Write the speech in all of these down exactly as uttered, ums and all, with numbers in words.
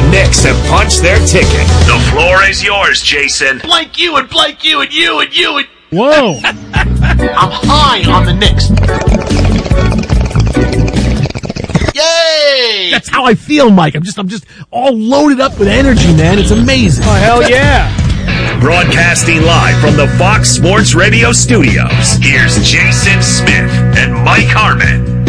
Knicks have punched their ticket. The floor is yours, Jason. Blank you and blank you and you and you and... Whoa. I'm high on the Knicks. Yay! That's how I feel, Mike. I'm just, I'm just all loaded up with energy, man. It's amazing. Oh, hell yeah. Broadcasting live from the Fox Sports Radio studios, here's Jason Smith and Mike Harmon.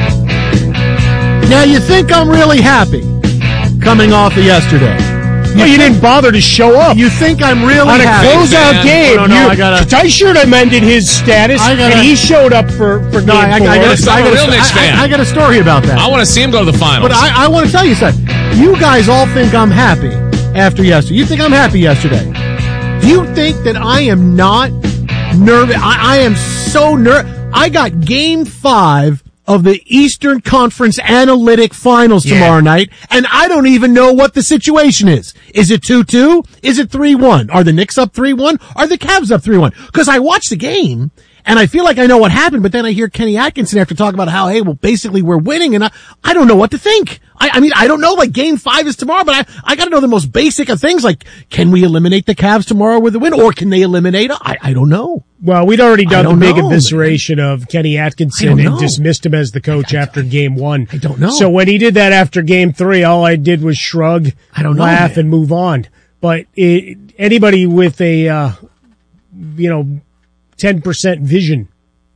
Now, you think I'm really happy coming off of yesterday? You, well, you didn't bother to show up. You think I'm really on a happy? closeout game? Oh, no, no, you, I gotta. Teichert amended his status, I gotta, and he showed up for for no, game I, I, four. I, gotta, I, I'm a real Knicks I, fan. I, I got a story about that. I want to see him go to the finals. But I, I want to tell you something. You guys all think I'm happy after yesterday. You think I'm happy yesterday. Do you think that I am not nervous? I, I am so nervous. I got game five of the Eastern Conference Analytic Finals yeah. tomorrow night, and I don't even know what the situation is. Is it two two? Is it three one? Are the Knicks up three one? Are the Cavs up three one? Because I watched the game, and I feel like I know what happened, but then I hear Kenny Atkinson after talking about how, hey, well, basically we're winning, and I, I don't know what to think. I, I mean, I don't know, like, game five is tomorrow, but I, I gotta know the most basic of things, like, can we eliminate the Cavs tomorrow with a win, or can they eliminate us? I, I don't know. Well, we'd already done the big know, evisceration man. of Kenny Atkinson and dismissed him as the coach I, I, after game one. I don't know. So when he did that after game three, all I did was shrug, I don't know, laugh, man. and move on. But it, anybody with a, uh, you know, ten percent vision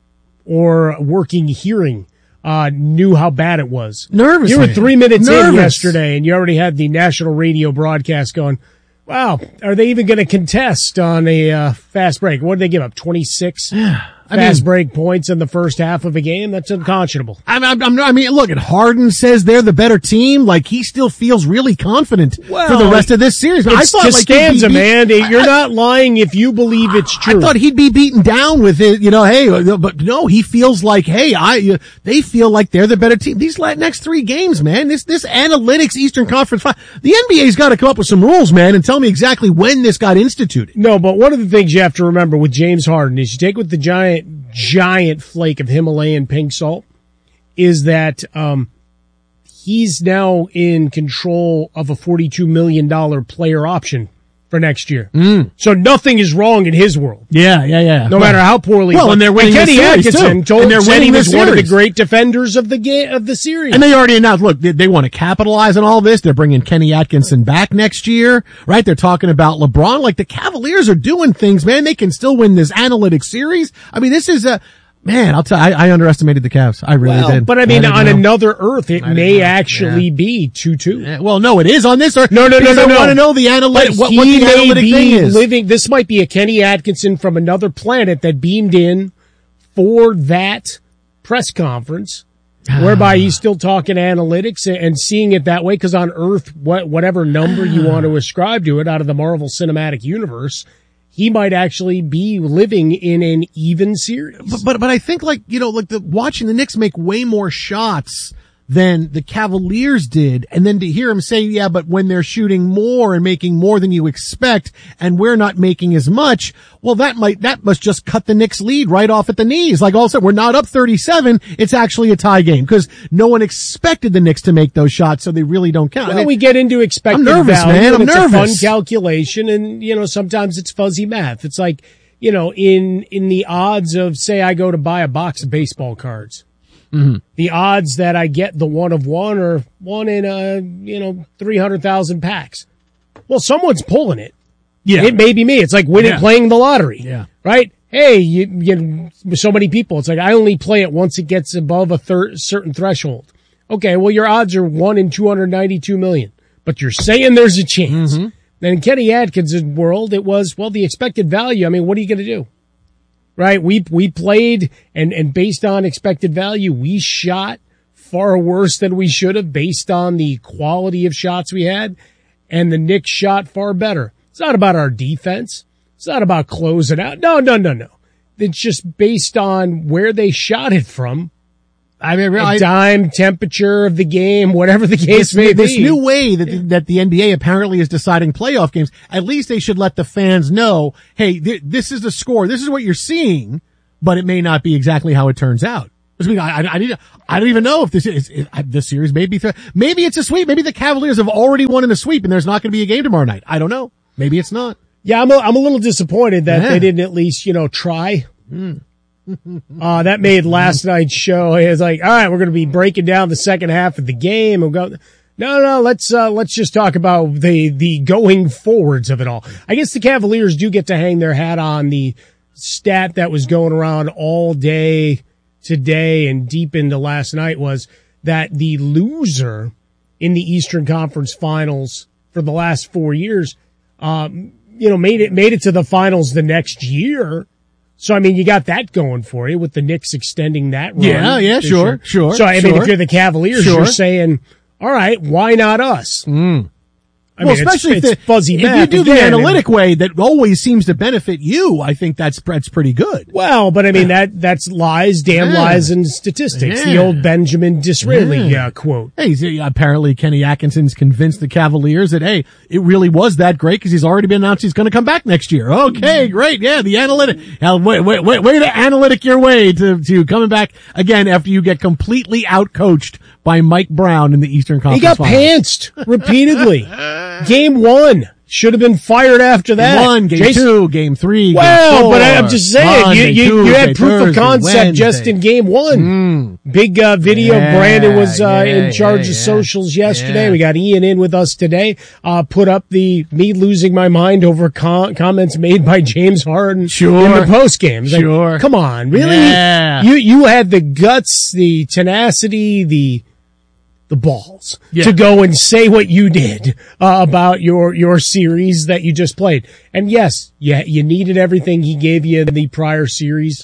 or working hearing uh knew how bad it was. Nervous. You were man. three minutes Nervous. in yesterday, and you already had the national radio broadcast going, wow, are they even going to contest on a uh, fast break? What did they give up, twenty-six I fast mean, break points in the first half of a game? That's unconscionable. I'm, I'm, I'm, I mean, look, Harden says they're the better team. Like, he still feels really confident well, for the rest of this series. But I it's thought, Costanza, like, man. You're I, not lying if you believe it's true. I thought he'd be beaten down with it, you know, hey, but no, he feels like, hey, I, they feel like they're the better team. These next three games, man, this, this analytics Eastern Conference, the N B A's got to come up with some rules, man, and tell me exactly when this got instituted. No, but one of the things you have to remember with James Harden is you take with the giant, giant flake of Himalayan pink salt is that, um, he's now in control of a forty-two million dollars player option for next year. Mm. So nothing is wrong in his world. Yeah, yeah, yeah. No well, matter how poorly. Well, and they're winning and Kenny the series Atkinson too. told And they're said winning he was the one of the series. great defenders of the game of the series. And they already announced, look, they, they want to capitalize on all this. They're bringing Kenny Atkinson back next year, right? They're talking about LeBron. Like, the Cavaliers are doing things, man. They can still win this analytic series. I mean, this is a, man, I'll tell I, I underestimated the Cavs. I really well, did. But I mean, I on know. another earth, it I may know. actually Yeah. be two two. Yeah, well, no, it is on this earth. No, no, no, because no, I no. want to know the analytic, what, what the may analytic be thing is. Living, this might be a Kenny Atkinson from another planet that beamed in for that press conference, whereby he's still talking analytics and, and seeing it that way. Because on Earth, what, whatever number you want to ascribe to it out of the Marvel Cinematic Universe, he might actually be living in an even series. But, but, but I think, like, you know, like the, watching the Knicks make way more shots than the Cavaliers did, and then to hear him say, yeah, but when they're shooting more and making more than you expect, and we're not making as much, well, that might, that must just cut the Knicks lead right off at the knees. Like, all of a sudden, we're not up thirty-seven, it's actually a tie game, because no one expected the Knicks to make those shots, so they really don't count. Well, I mean, we get into expected I'm nervous, value, man. I'm and it's nervous. a fun calculation, and, you know, sometimes it's fuzzy math. It's like, you know, in, in the odds of, say, I go to buy a box of baseball cards. Mm-hmm. The odds that I get the one of one are one in, uh, you know, three hundred thousand packs. Well, someone's pulling it. yeah. It may be me. It's like winning, Yeah. playing the lottery. Yeah. Right? Hey, you, you, so many people. It's like, I only play it once it gets above a thir- certain threshold. Okay, well, your odds are one in two hundred ninety-two million, but you're saying there's a chance. Mm-hmm. And in Kenny Atkinson's world, it was, well, the expected value. I mean, what are you going to do? Right? We, we played and, and based on expected value, we shot far worse than we should have based on the quality of shots we had. And the Knicks shot far better. It's not about our defense. It's not about closing out. No, no, no, no. It's just based on where they shot it from. I mean, A I, time, temperature of the game, whatever the case this, may this be. new way that the, that the N B A apparently is deciding playoff games, at least they should let the fans know, hey, th- this is the score. This is what you're seeing, but it may not be exactly how it turns out. I mean, I, I, I, need, I don't even know if this is, is this series may be, th- maybe it's a sweep. Maybe the Cavaliers have already won in a sweep and there's not going to be a game tomorrow night. I don't know. Maybe it's not. Yeah, I'm a, I'm a little disappointed that Yeah. they didn't at least, you know, try. Mm. uh, that made last night's show. It was like, all right, we're going to be breaking down the second half of the game and go, no, no, let's, uh, let's just talk about the, the going forwards of it all. I guess the Cavaliers do get to hang their hat on the stat that was going around all day today and deep into last night was that the loser in the Eastern Conference Finals for the last four years, um, you know, made it, made it to the finals the next year. So, I mean, you got that going for you with the Knicks extending that run. Yeah, yeah, this sure, year. sure. So, I sure. mean, if you're the Cavaliers, Sure. you're saying, all right, why not us? Mm. I well, mean, especially it's, if, it's the, fuzzy if math you do the again, analytic and, way that always seems to benefit you, I think that's that's pretty good. Well, but I mean, that that's lies, damn Yeah. lies, and statistics. The Yeah. old Benjamin Disraeli Yeah. uh, quote. Hey, he's, apparently Kenny Atkinson's convinced the Cavaliers that, hey, it really was that great because he's already been announced he's going to come back next year. Okay, great. Yeah, the analytic. Uh, wait, wait, wait, way to analytic your way to, to coming back again after you get completely outcoached by Mike Brown in the Eastern Conference He got Finals. pantsed repeatedly. Game one. Should have been fired after that. One, game Jason- two, game three, Well, game four, but I, I'm just saying, Monday, you, you, you Tuesday, had proof Thursday, of concept Wednesday. just in game one. Mm. Big uh, video. Yeah, Brandon was uh, yeah, in charge yeah, of yeah. socials yesterday. Yeah. We got Ian in with us today. Uh, put up the me losing my mind over com- comments made by James Harden Sure. in the post game. Sure. Like, come on, really? Yeah. You you had the guts, the tenacity, the the balls Yeah. to go and say what you did uh, about your your series that you just played. And yes, yeah, you needed everything he gave you in the prior series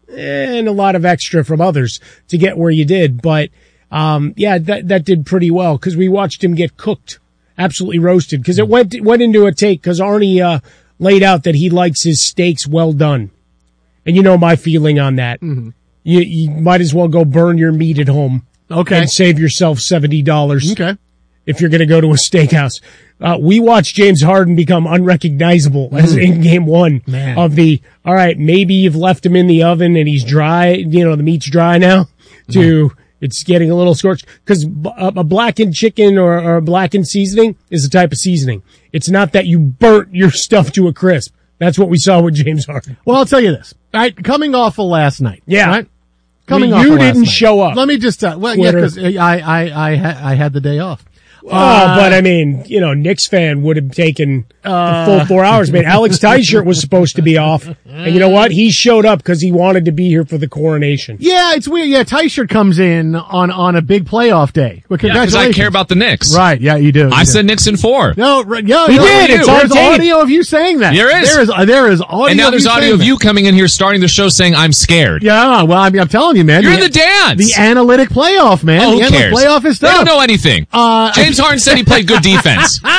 and a lot of extra from others to get where you did. But um yeah, that that did pretty well because we watched him get cooked, absolutely roasted. Because it went it went into a take because Arnie uh, laid out that he likes his steaks well done, and you know my feeling on that. Mm-hmm. You you might as well go burn your meat at home. Okay. And save yourself seventy dollars Okay. if you're going to go to a steakhouse. Uh, we watched James Harden become unrecognizable as in game one Man. of the, all right, maybe you've left him in the oven and he's dry, you know, the meat's dry now, to it's getting a little scorched. Because a, a blackened chicken or, or a blackened seasoning is a type of seasoning. It's not that you burnt your stuff to a crisp. That's what we saw with James Harden. Well, I'll tell you this. All right, coming off of last night. Yeah. Right? Coming I mean, off you of last didn't night. show up. Let me just, uh, well, Twitter. yeah, because I, I, I, ha- I had the day off. Oh, but I mean, you know, Knicks fan would have taken the full four hours. Man, Alex Tyshirt was supposed to be off, and you know what? He showed up because he wanted to be here for the coronation. Yeah, it's weird. Yeah, Tyshirt comes in on, on a big playoff day. Well, Yeah, because congratulations. I care about the Knicks. Right, yeah, you do. I you do. said Knicks in four. No, right, yo, He yo, did, you. it's on There's tape. audio of you saying that. There is. There is, uh, there is audio And now of there's you audio saying of that. you coming in here starting the show saying, I'm scared. Yeah, well, I mean, I'm telling you, man. You're in the dance. The analytic playoff, man. Oh, the who analytic cares? playoff is They tough. don't know anything. Uh, James Harden said he played good defense.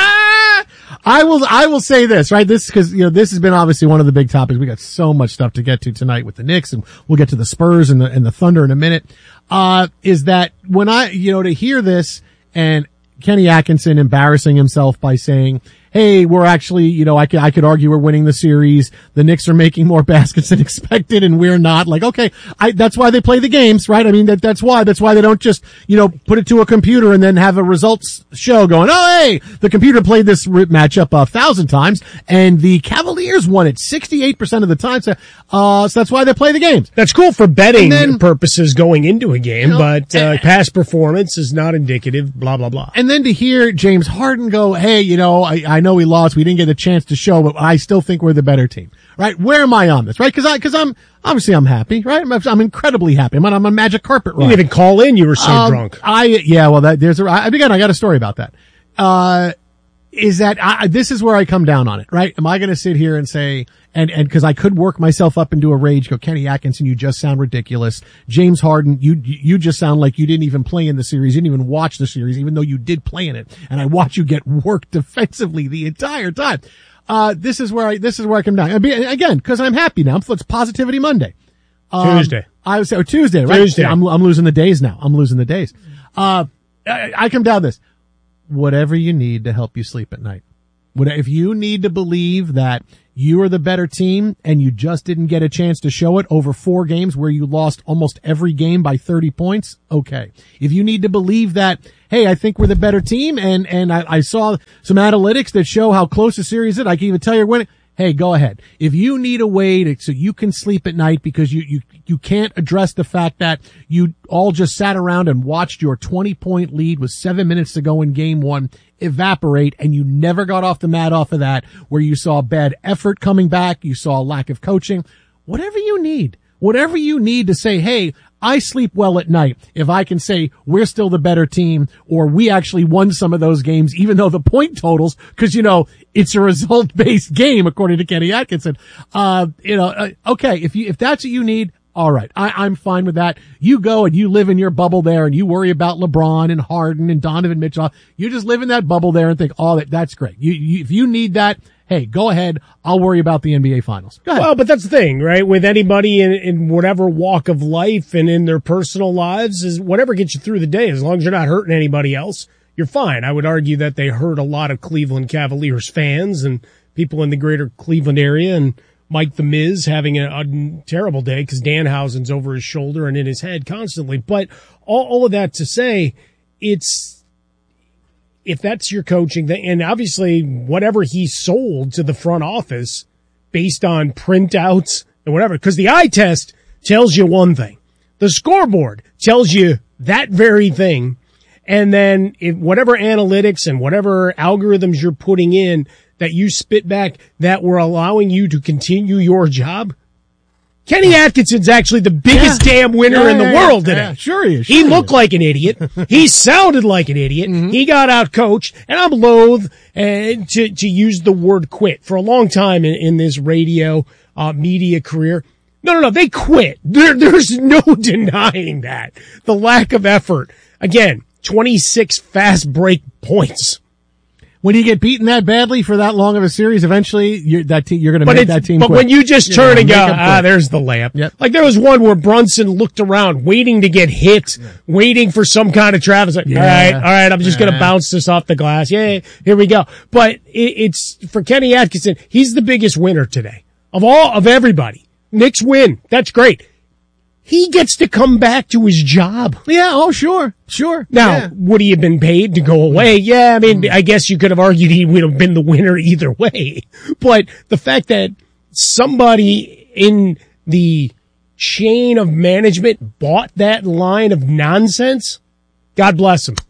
I will, I will say this, right? This, cause, you know, this has been obviously one of the big topics. We got so much stuff to get to tonight with the Knicks, and we'll get to the Spurs and the, and the Thunder in a minute. Uh, is that when I, you know, to hear this and Kenny Atkinson embarrassing himself by saying, hey, we're actually, you know, I could, I could argue we're winning the series. The Knicks are making more baskets than expected and we're not. Like, okay, I, that's why they play the games, right? I mean, that, that's why, that's why they don't just, you know, put it to a computer and then have a results show going, oh, hey, the computer played this r- matchup a thousand times and the Cavaliers won it sixty-eight percent of the time. So, uh, so that's why they play the games. That's cool for betting And then- purposes going into a game, You know, but uh, eh, past performance is not indicative, blah, blah, blah. And then to hear James Harden go, hey, you know, I, I know we lost. We didn't get a chance to show, but I still think we're the better team. Right? Where am I on this? Right? Cause I, cause I'm, obviously I'm happy, right? I'm, I'm incredibly happy. I'm on, I'm on magic carpet You ride. didn't even call in, you were so Um, drunk. I, yeah, well, that, there's a, I, again, I got a story about that. Uh, is that I, this is where I come down on it, right? Am I going to sit here and say, and, and cause I could work myself up into a rage, go, Kenny Atkinson, you just sound ridiculous. James Harden, you, you just sound like you didn't even play in the series. You didn't even watch the series, even though you did play in it. And I watch you get worked defensively the entire time. Uh, this is where I, this is where I come down. I mean, again, cause I'm happy now. It's Positivity Monday. Um, Tuesday. I would say, or Tuesday, right? Tuesday. I'm, I'm losing the days now. I'm losing the days. Uh, I, I come down this. Whatever you need to help you sleep at night. What if you need to believe that you are the better team and you just didn't get a chance to show it over four games where you lost almost every game by thirty points? Okay. If you need to believe that, hey, I think we're the better team and, and I, I saw some analytics that show how close the series is, I can even tell you're winning. Hey, go ahead. If you need a way to, so you can sleep at night because you, you, you can't address the fact that you all just sat around and watched your twenty point lead with seven minutes to go in game one evaporate and you never got off the mat off of that, where you saw bad effort coming back, you saw a lack of coaching, whatever you need, whatever you need to say, hey, I sleep well at night if I can say we're still the better team or we actually won some of those games, even though the point totals, because, you know, it's a result-based game, according to Kenny Atkinson. Uh, you know, uh, okay, if you, if that's what you need, all right, I, I'm fine with that. You go and you live in your bubble there and you worry about LeBron and Harden and Donovan Mitchell. You just live in that bubble there and think, oh, that, that's great. You, you, if you need that, hey, go ahead. I'll worry about the N B A Finals. Go ahead. Well, but that's the thing, right? With anybody in, in whatever walk of life and in their personal lives, is whatever gets you through the day, as long as you're not hurting anybody else, you're fine. I would argue that they hurt a lot of Cleveland Cavaliers fans and people in the greater Cleveland area, and Mike the Miz having a, a terrible day because Danhausen's over his shoulder and in his head constantly. But all, all of that to say, it's, if that's your coaching, and obviously whatever he sold to the front office based on printouts and whatever, because the eye test tells you one thing. The scoreboard tells you that very thing. And then if whatever analytics and whatever algorithms you're putting in that you spit back that were allowing you to continue your job, Kenny Atkinson's actually the biggest Yeah. damn winner Yeah, in the yeah, world yeah. today. Yeah, sure he is. He Sure looked is. like an idiot. He sounded like an idiot. Mm-hmm. He got out coached, and I'm loath uh, to to use the word quit for a long time in, in this radio uh, media career. No, no, no. They quit. There, there's no denying that. The lack of effort. Again, twenty-six fast break points. When you get beaten that badly for that long of a series, eventually you're, that team, you're going to But, make it's, that team but quit. when you just You're turn gonna and go, make 'em ah, quit. there's the layup. Yep. Like there was one where Brunson looked around waiting to get hit, waiting for some kind of Travis. Like, Yeah. all right, all right, I'm just going to Yeah. bounce this off the glass. Yeah, here we go. But it, it's for Kenny Atkinson. He's the biggest winner today of all, of everybody. Knicks win. That's great. He gets to come back to his job. Yeah, oh, sure, sure. Now, Yeah. would he have been paid to go away? Yeah, I mean, I guess you could have argued he would have been the winner either way. But the fact that somebody in the chain of management bought that line of nonsense, God bless him.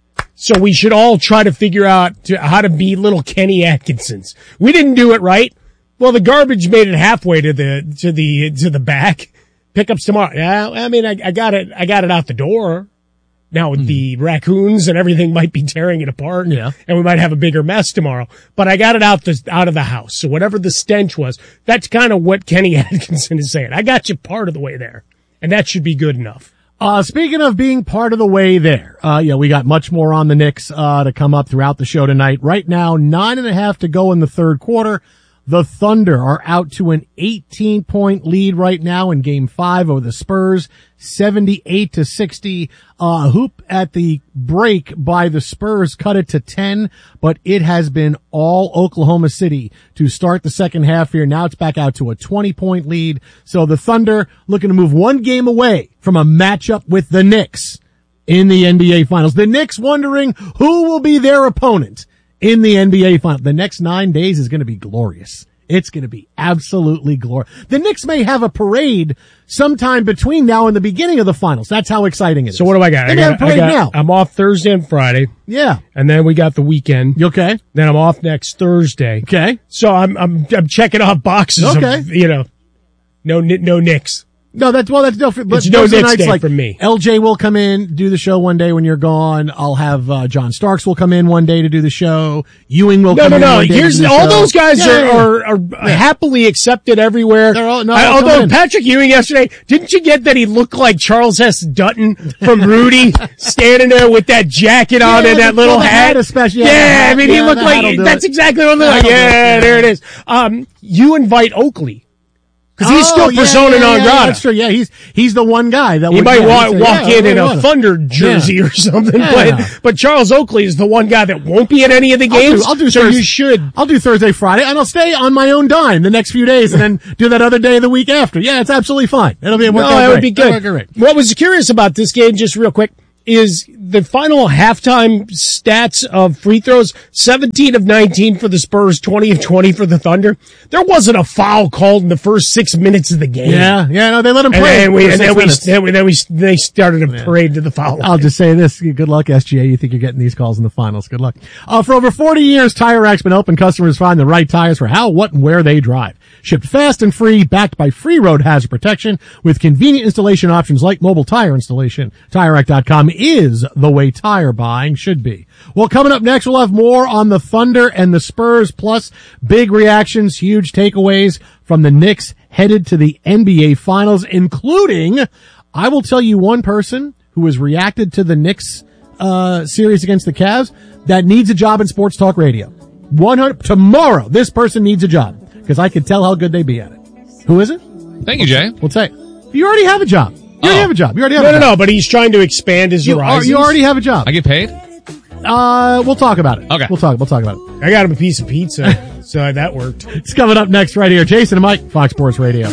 So we should all try to figure out to, how to be little Kenny Atkinsons. We didn't do it right. Well, the garbage made it halfway to the, to the, to the back. Pickups tomorrow. Yeah, I mean, I, I got it, I got it out the door. Now the raccoons and everything might be tearing it apart. Yeah. And we might have a bigger mess tomorrow. But I got it out the, out of the house. So whatever the stench was, that's kind of what Kenny Atkinson is saying. I got you part of the way there. And that should be good enough. Uh, speaking of being part of the way there, uh, yeah, we got much more on the Knicks, uh, to come up throughout the show tonight. Right now, nine and a half to go in the third quarter. The Thunder are out to an eighteen point lead right now in game five over the Spurs, seventy-eight to sixty. Uh, hoop at the break by the Spurs cut it to ten, but it has been all Oklahoma City to start the second half here. Now it's back out to a twenty point lead. So the Thunder looking to move one game away from a matchup with the Knicks in the N B A Finals. The Knicks wondering who will be their opponent in the N B A Finals. The next nine days is going to be glorious. It's going to be absolutely glorious. The Knicks may have a parade sometime between now and the beginning of the Finals. That's how exciting it is. So what do I got? They I may have got, a parade I got, now. I'm off Thursday and Friday. Yeah. And then we got the weekend. You okay? Then I'm off next Thursday. Okay. So I'm, I'm, I'm checking off boxes Okay. of, you know, no, no Knicks. No, that's, well, that's different. But It's no those are Knicks nights day like for me. L J will come in, do the show one day when you're gone. I'll have, uh, John Starks will come in one day to do the show. Ewing will No, come no, in no. one day Here's to do the all show. those guys Yeah, yeah, yeah. are, are, are happily accepted everywhere. They're all- no, I- they'll come although in. Patrick Ewing yesterday, didn't you get that he looked like Charles S. Dutton from Rudy, standing there with that jacket on Yeah, and that the- little the hat? hat especially. Yeah, Yeah, the hat. I mean, he Yeah, looked the like hat'll do that's it. exactly what I'm The like. hat'll do it. Yeah, Yeah. there it is. Um, you invite Oakley. Because he's Oh, still yeah, persona yeah, non yeah, grata. That's true. Yeah, he's he's the one guy that He would, might yeah, walk, he'd say, walk yeah, in in yeah, a yeah. Thunder jersey Yeah. or something, Yeah. but but Charles Oakley is the one guy that won't be at any of the I'll games. do, I'll do so Thursday, you should. I'll do Thursday, Friday, and I'll stay on my own dime the next few days, and then do that other day of the week after. Yeah, it's absolutely fine. It'll be No, work out that great. would be That'll good. work great. What was curious about this game, just real quick, is the final halftime stats of free throws, seventeen of nineteen for the Spurs, twenty of twenty for the Thunder. There wasn't a foul called in the first six minutes of the game. Yeah, yeah, no, they let him And play. then we, for and six then we, minutes. then we, then we, they started a parade to the foul line. I'll just say this. Good luck, S G A. You think you're getting these calls in the finals. Good luck. Uh, for over forty years, Tire Rack's been helping customers find the right tires for how, what, and where they drive. Shipped fast and free, backed by free road hazard protection with convenient installation options like mobile tire installation. Tire Rack dot com is the way tire buying should be. Well, coming up next, we'll have more on the Thunder and the Spurs, plus big reactions, huge takeaways from the Knicks headed to the N B A Finals, including, I will tell you one person who has reacted to the Knicks uh series against the Cavs that needs a job in sports talk radio. one hundred tomorrow, this person needs a job because I can tell how good they be at it. Who is it? Thank you, Jay. We'll say you already have a job. You already Oh. have a job. You already have no, a no, job. no, but he's trying to expand his You, are, horizons. you already have a job. I get paid? Uh, we'll talk about it. Okay. We'll talk. We'll talk about it. I got him a piece of pizza, so that worked. It's coming up next right here. Jason and Mike, Fox Sports Radio.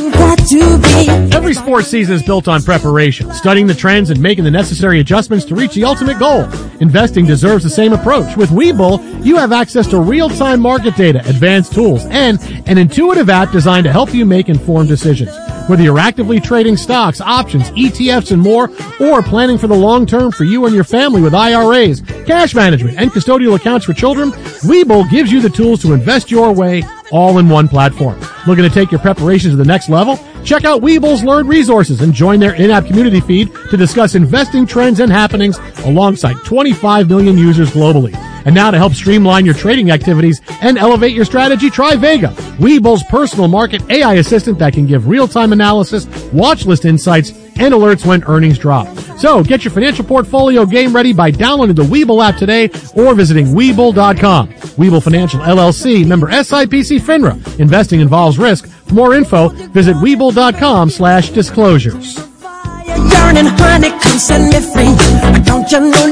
Every sports season is built on preparation, studying the trends and making the necessary adjustments to reach the ultimate goal. Investing deserves the same approach. With Webull, you have access to real-time market data, advanced tools, and an intuitive app designed to help you make informed decisions. Whether you're actively trading stocks, options, E T Fs, and more, or planning for the long term for you and your family with I R As, cash management, and custodial accounts for children, Webull gives you the tools to invest your way all in one platform. Looking to take your preparations to the next level? Check out Webull's Learn Resources and join their in-app community feed to discuss investing trends and happenings alongside twenty-five million users globally. And now to help streamline your trading activities and elevate your strategy, try Vega, Webull's personal market A I assistant that can give real-time analysis, watch list insights, and alerts when earnings drop. So get your financial portfolio game ready by downloading the Webull app today or visiting Webull dot com. Webull Financial L L C, member S I P C FINRA. Investing involves risk. For more info, visit Webull dot com slash disclosures. Yearning honey, come set me free. Don't you know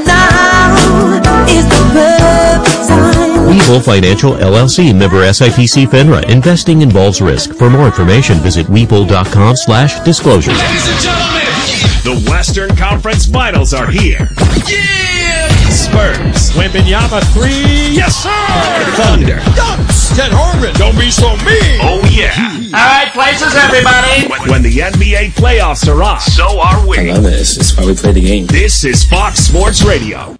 now is the perfect time? Webull Financial L L C, member S I P C FINRA. Investing involves risk. For more information, visit Webull dot com slash disclosures. Ladies and gentlemen, the Western Conference Finals are here. Yeah! Spurs. Wembanyama three. Yes, sir. Thunder. Dunks. Ted Harmon. Don't be so mean. Oh, yeah. All right, places, everybody. When, when the N B A playoffs are on, so are we. I love it. It's just why we play the game. This is Fox Sports Radio.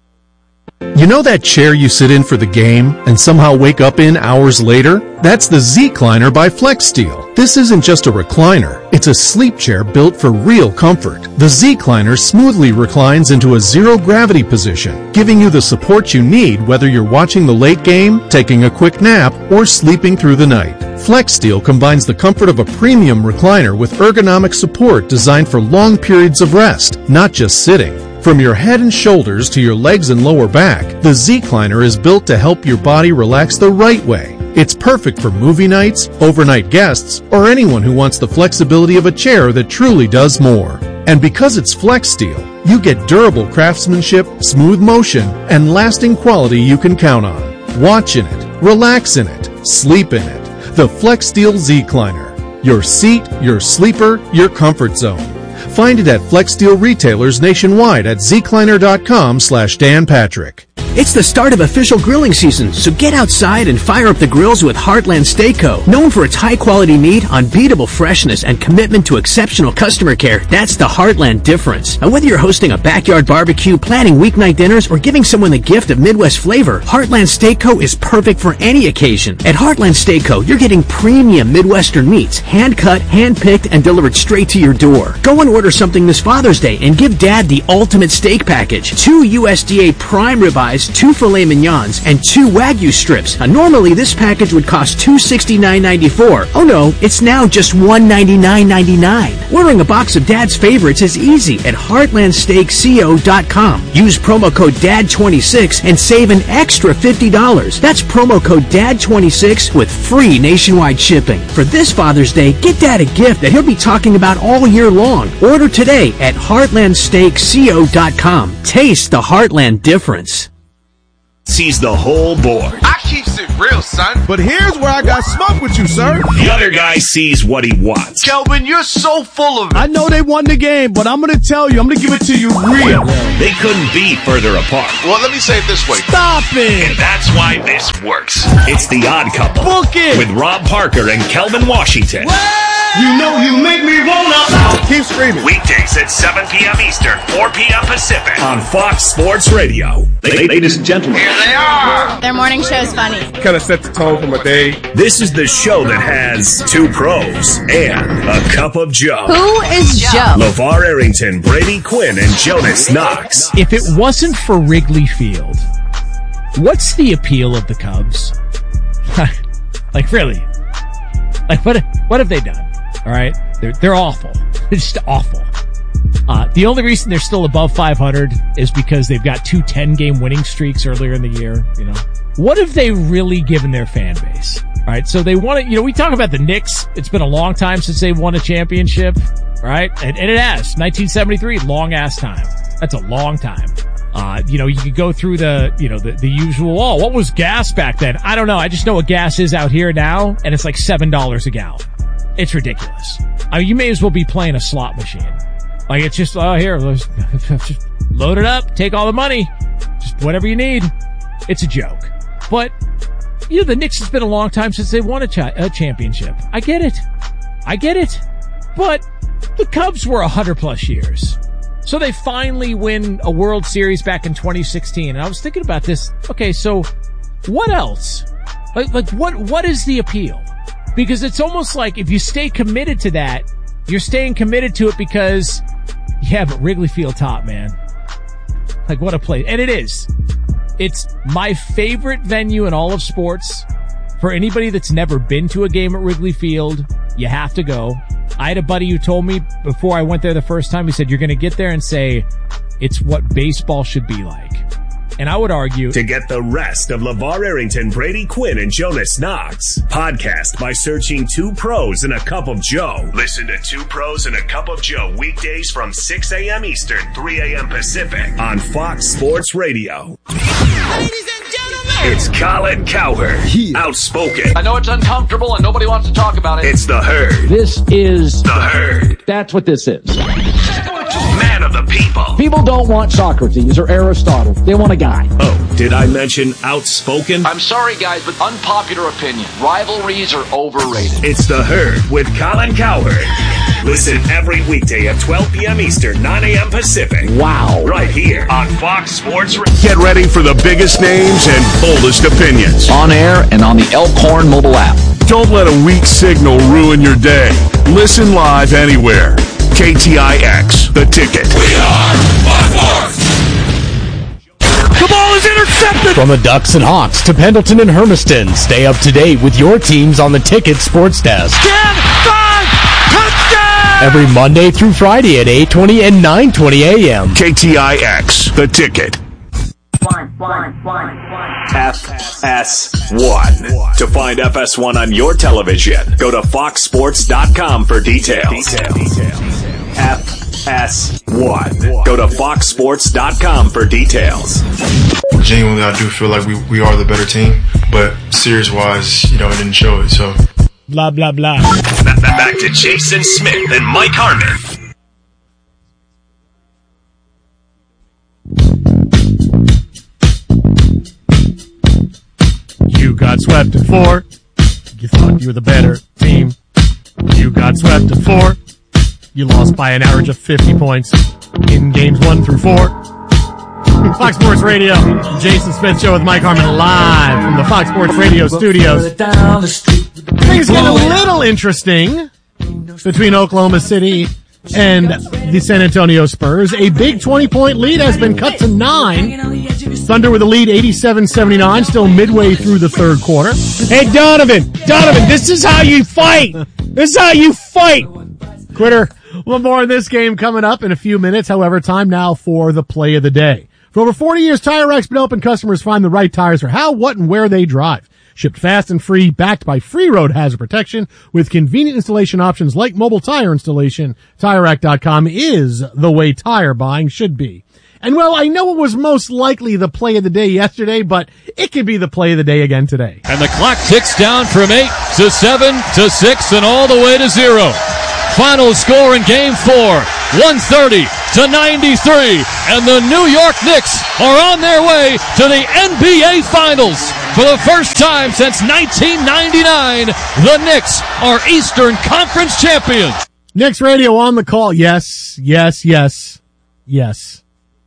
You know that chair you sit in for the game and somehow wake up in hours later? That's the Z-Cliner by FlexSteel. This isn't just a recliner. It's a sleep chair built for real comfort. The Z-Cliner smoothly reclines into a zero-gravity position, giving you the support you need whether you're watching the late game, taking a quick nap, or sleeping through the night. FlexSteel combines the comfort of a premium recliner with ergonomic support designed for long periods of rest, not just sitting. From your head and shoulders to your legs and lower back, the Z-Cliner is built to help your body relax the right way. It's perfect for movie nights, overnight guests, or anyone who wants the flexibility of a chair that truly does more. And because it's FlexSteel, you get durable craftsmanship, smooth motion, and lasting quality you can count on. Watch in it, relax in it, sleep in it. The FlexSteel Z-Cliner. Your seat, your sleeper, your comfort zone. Find it at FlexSteel retailers nationwide at zcliner dot com slash Dan Patrick. It's the start of official grilling season, so get outside and fire up the grills with Heartland Steak Co. Known for its high-quality meat, unbeatable freshness, and commitment to exceptional customer care, that's the Heartland difference. And whether you're hosting a backyard barbecue, planning weeknight dinners, or giving someone the gift of Midwest flavor, Heartland Steak Co. is perfect for any occasion. At Heartland Steak Co., you're getting premium Midwestern meats, hand-cut, hand-picked, and delivered straight to your door. Go and order something this Father's Day and give Dad the ultimate steak package. Two U S D A prime ribeyes, wings, two filet mignons, and two Wagyu strips. Now, normally this package would cost two hundred sixty-nine dollars and ninety-four cents. Oh no, it's now just one hundred ninety-nine dollars and ninety-nine cents. Ordering a box of Dad's favorites is easy at heartland steak co dot com. Use promo code D A D twenty-six and save an extra fifty dollars. That's promo code D A D twenty-six with free nationwide shipping. For this Father's Day, get Dad a gift that he'll be talking about all year long. Order today at heartland steak co dot com. Taste the Heartland difference. Sees the whole board. I keeps it real, son. But here's where I got smoke with you, sir. The other guy sees what he wants. Kelvin, you're so full of it. I know they won the game, but I'm going to tell you, I'm going to give it to you real. They couldn't be further apart. Well, let me say it this way. Stop it. And that's why this works. It's The Odd Couple. Book it. With Rob Parker and Kelvin Washington. What? You know you make me wanna. Keep screaming. Weekdays at seven p.m. Eastern, four p.m. Pacific on Fox Sports Radio. Ladies and gentlemen. Here they are. Their morning show is funny. Kind of set the tone for my day. This is the show that has two pros and a cup of Joe. Who is Joe? LeVar Arrington, Brady Quinn, and Jonas Knox. If it wasn't for Wrigley Field, what's the appeal of the Cubs? Like, really? Like, what, what have they done? All right. They're, they're awful. They're just awful. Uh, the only reason they're still above five hundred is because they've got two ten game winning streaks earlier in the year. You know, what have they really given their fan base? All right. So they want to, you know, we talk about the Knicks. It's been a long time since they've won a championship. Right. And, and it has nineteen seventy-three, long ass time. That's a long time. Uh, you know, you could go through the, you know, the, the usual, oh, what was gas back then? I don't know. I just know what gas is out here now, and it's like seven dollars a gallon. It's ridiculous. I mean, you may as well be playing a slot machine. Like, it's just, oh, here, let's just load it up, take all the money, just whatever you need. It's a joke. But, you know, the Knicks, has been a long time since they won a, cha- a championship. I get it. I get it. But the Cubs were one hundred plus years. So they finally win a World Series back in twenty sixteen. And I was thinking about this. Okay, so what else? Like, like what, what is the appeal? Because it's almost like if you stay committed to that, you're staying committed to it because, yeah, but Wrigley Field top, man. Like, what a place. And it is. It's my favorite venue in all of sports. For anybody that's never been to a game at Wrigley Field, you have to go. I had a buddy who told me before I went there the first time, he said, you're going to get there and say, it's what baseball should be like. And I would argue, to get the rest of LeVar Arrington, Brady Quinn, and Jonas Knox, podcast by searching Two Pros and a Cup of Joe. Listen to Two Pros and a Cup of Joe weekdays from six a.m. Eastern, three a.m. Pacific on Fox Sports Radio. Ladies and gentlemen, it's Colin Cowherd, yeah. Outspoken. I know it's uncomfortable and nobody wants to talk about it. It's the Herd. This is the Herd. That's what this is. Man of the people. People don't want Socrates or Aristotle. They want a guy. Oh, did I mention outspoken? I'm sorry, guys, but unpopular opinion. Rivalries are overrated. It's the Herd with Colin Cowherd. Listen every weekday at twelve p.m. Eastern, nine a.m. Pacific. Wow. Right here on Fox Sports Radio. Get ready for the biggest names and boldest opinions. On air and on the Elkhorn mobile app. Don't let a weak signal ruin your day. Listen live anywhere. K T I X, The Ticket. We are Fox Sports. The ball is intercepted. From the Ducks and Hawks to Pendleton and Hermiston, stay up to date with your teams on the Ticket Sports Desk. ten, five, touchdown! Every Monday through Friday at eight twenty and nine twenty a.m. K T I X, The Ticket. One, one, one, one. F S one. To find F S one on your television, go to fox sports dot com for details. F S one. Go to fox sports dot com for details. Genuinely, I do feel like we, we are the better team, but series-wise, you know, it didn't show it, so. Blah, blah, blah. Back to Jason Smith and Mike Harmon. You got swept in four. You thought you were the better team. You got swept in four. You lost by an average of fifty points in games one through four. Fox Sports Radio, Jason Smith Show with Mike Harmon live from the Fox Sports Radio studios. Things get a little interesting between Oklahoma City and the San Antonio Spurs. A big twenty-point lead has been cut to nine. Thunder with a lead eighty-seven seventy-nine, still midway through the third quarter. Hey, Donovan, Donovan, this is how you fight. This is how you fight. Quitter. Well, more on this game coming up in a few minutes. However, time now for the play of the day. For over forty years, Tire Rack's been helping customers find the right tires for how, what, and where they drive. Shipped fast and free, backed by free road hazard protection with convenient installation options like mobile tire installation. Tire Rack dot com is the way tire buying should be. And well, I know it was most likely the play of the day yesterday, but it could be the play of the day again today. And the clock ticks down from eight to seven to six and all the way to zero. Final score in game four, one thirty to ninety-three. And the New York Knicks are on their way to the N B A Finals. For the first time since nineteen ninety-nine, the Knicks are Eastern Conference champions. Knicks Radio on the call. Yes, yes, yes, yes.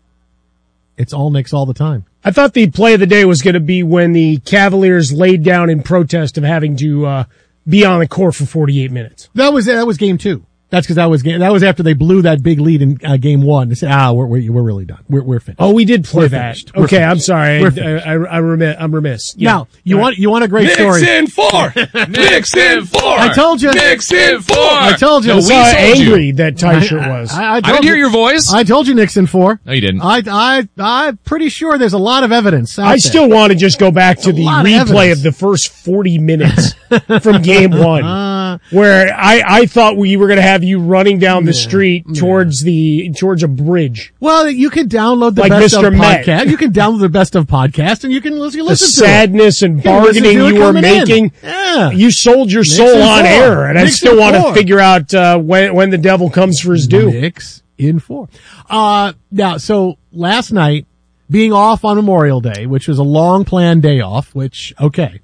It's all Knicks all the time. I thought the play of the day was going to be when the Cavaliers laid down in protest of having to uh, be on the court for forty-eight minutes. That was that was game two. That's because that was game, that was after they blew that big lead in uh, game one. They said, "Ah, we're we're, we're really done. We're we're finished." Oh, we did play we're that. Finished. We're Okay, finished. I'm sorry. We're I, I, I, I remiss, I'm remiss. Yeah. Now you All want right. you want a great Knicks story. in four. Knicks in four. I told you. Knicks in four. I told you. That's we how told angry you. that tie shirt was. I, I, I, I told didn't hear you- your voice. I told you Knicks in four. No, you didn't. I I I'm pretty sure there's a lot of evidence. Out I there. still want to just go back to a the lot of replay evidence. of the first forty minutes from game one, Uh, where I, I thought we were going to have you running down the street towards the towards a bridge. Well, you can download the Like best Mister of Met. podcast. You can download the best of podcast, and you can listen, you The listen to it. sadness and You can listen bargaining to it you were coming in. making. Yeah. You sold your Knicks soul in on four. air, and I Knicks still in want to four. figure out uh, when when the devil comes for his due. Knicks in four. Uh, now, so last night, being off on Memorial Day, which was a long planned day off, which, okay.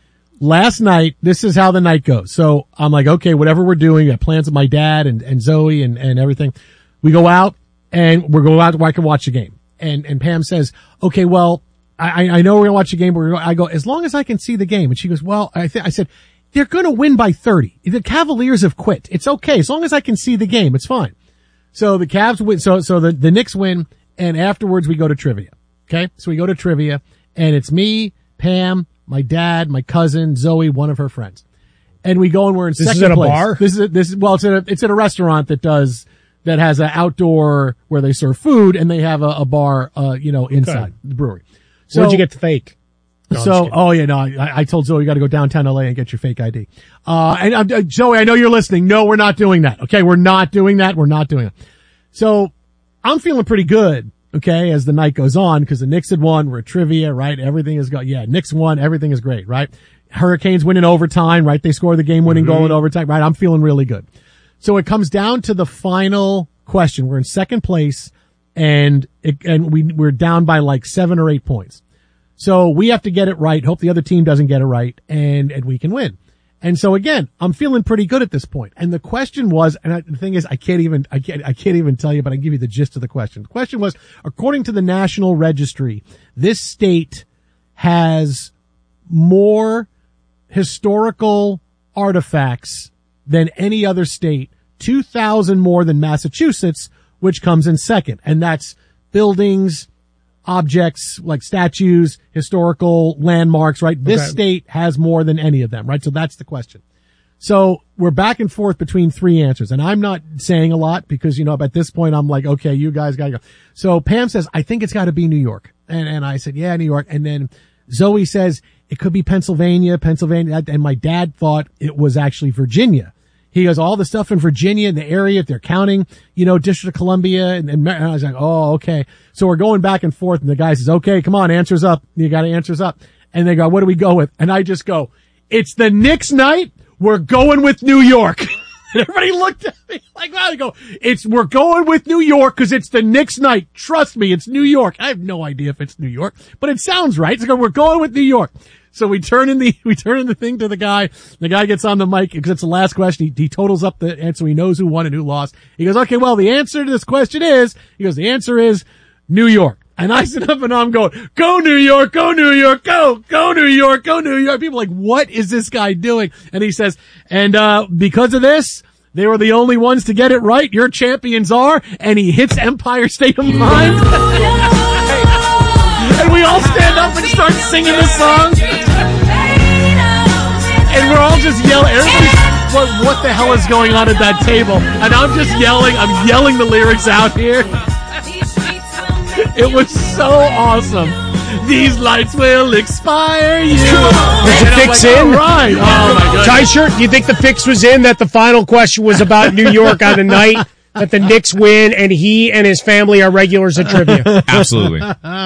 Last night, this is how the night goes. So I'm like, okay, whatever we're doing, I have plans with my dad and, and Zoe and, and everything. We go out and we're going out where I can watch the game. And, and Pam says, okay, well, I, I know we're going to watch the game, but we're gonna, I go, as long as I can see the game. And she goes, well, I th- I said, they're going to win by thirty. The Cavaliers have quit. It's okay. As long as I can see the game, it's fine. So the Cavs win. So, so the, the Knicks win. And afterwards we go to trivia. Okay. So we go to trivia and it's me, Pam, my dad, my cousin, Zoe, one of her friends. And we go and we're in This second is at a place. bar? This is, a, this is, well, it's at a, it's at a restaurant that does, that has an outdoor where they serve food and they have a, a bar, uh, you know, inside Okay. the brewery. So, Where'd you get the fake? No, I'm just so, kidding. oh yeah, no, I, I told Zoe you got to go downtown L A and get your fake I D. Uh, and uh, Zoe, I know you're listening. No, we're not doing that. Okay, we're not doing that. We're not doing it. So, I'm feeling pretty good. Okay, as the night goes on, because the Knicks had won, we're at trivia, right? Everything is going. Yeah, Knicks won. Everything is great, right? Hurricanes win in overtime, right? They score the game-winning Mm-hmm. goal in overtime, right? I'm feeling really good. So it comes down to the final question. We're in second place, and it, and we we're down by like seven or eight points. So we have to get it right. Hope the other team doesn't get it right, and and we can win. And so again, I'm feeling pretty good at this point. And the question was, and I, the thing is, I can't even, I can't, I can't even tell you, but I can give you the gist of the question. The question was, according to the National Registry, this state has more historical artifacts than any other state, two thousand more than Massachusetts, which comes in second. And that's buildings, objects like statues, historical landmarks, right? This Okay. state has more than any of them, right? So that's the question. So we're back and forth between three answers, and I'm not saying a lot because, you know, at this point I'm like, okay, you guys gotta go. So Pam says, I think it's gotta be New York. And, and I said, yeah, New York. And then Zoe says it could be Pennsylvania, Pennsylvania. And my dad thought it was actually Virginia. He goes, all the stuff in Virginia, in the area, if they're counting, you know, District of Columbia. And, and I was like, oh, okay. So we're going back and forth. And the guy says, okay, come on, answers up. You got to answers up. And they go, what do we go with? And I just go, it's the Knicks night. We're going with New York. And everybody looked at me like, wow, they go, it's, we're going with New York because it's the Knicks night. Trust me, it's New York. I have no idea if it's New York, but it sounds right. So we're going with New York. So we turn in the, we turn in the thing to the guy. The guy gets on the mic because it's the last question. He, he totals up the answer. He knows who won and who lost. He goes, okay, well, the answer to this question is, he goes, the answer is New York. And I sit up and I'm going, go New York, go New York, go, go New York, go New York. People are like, what is this guy doing? And he says, and, uh, because of this, They were the only ones to get it right. Your champions are. And he hits Empire State of Mind. And we all stand up and start singing the song. And we're all just yelling. Everybody's, what, what the hell is going on at that table? And I'm just yelling. I'm yelling the lyrics out here. It was so awesome. These lights will expire you. Did the fix like, in? All right. Oh my goodness. T-shirt, do you think the fix was in that the final question was about New York on the night that the Knicks win and he and his family are regulars at trivia? Absolutely.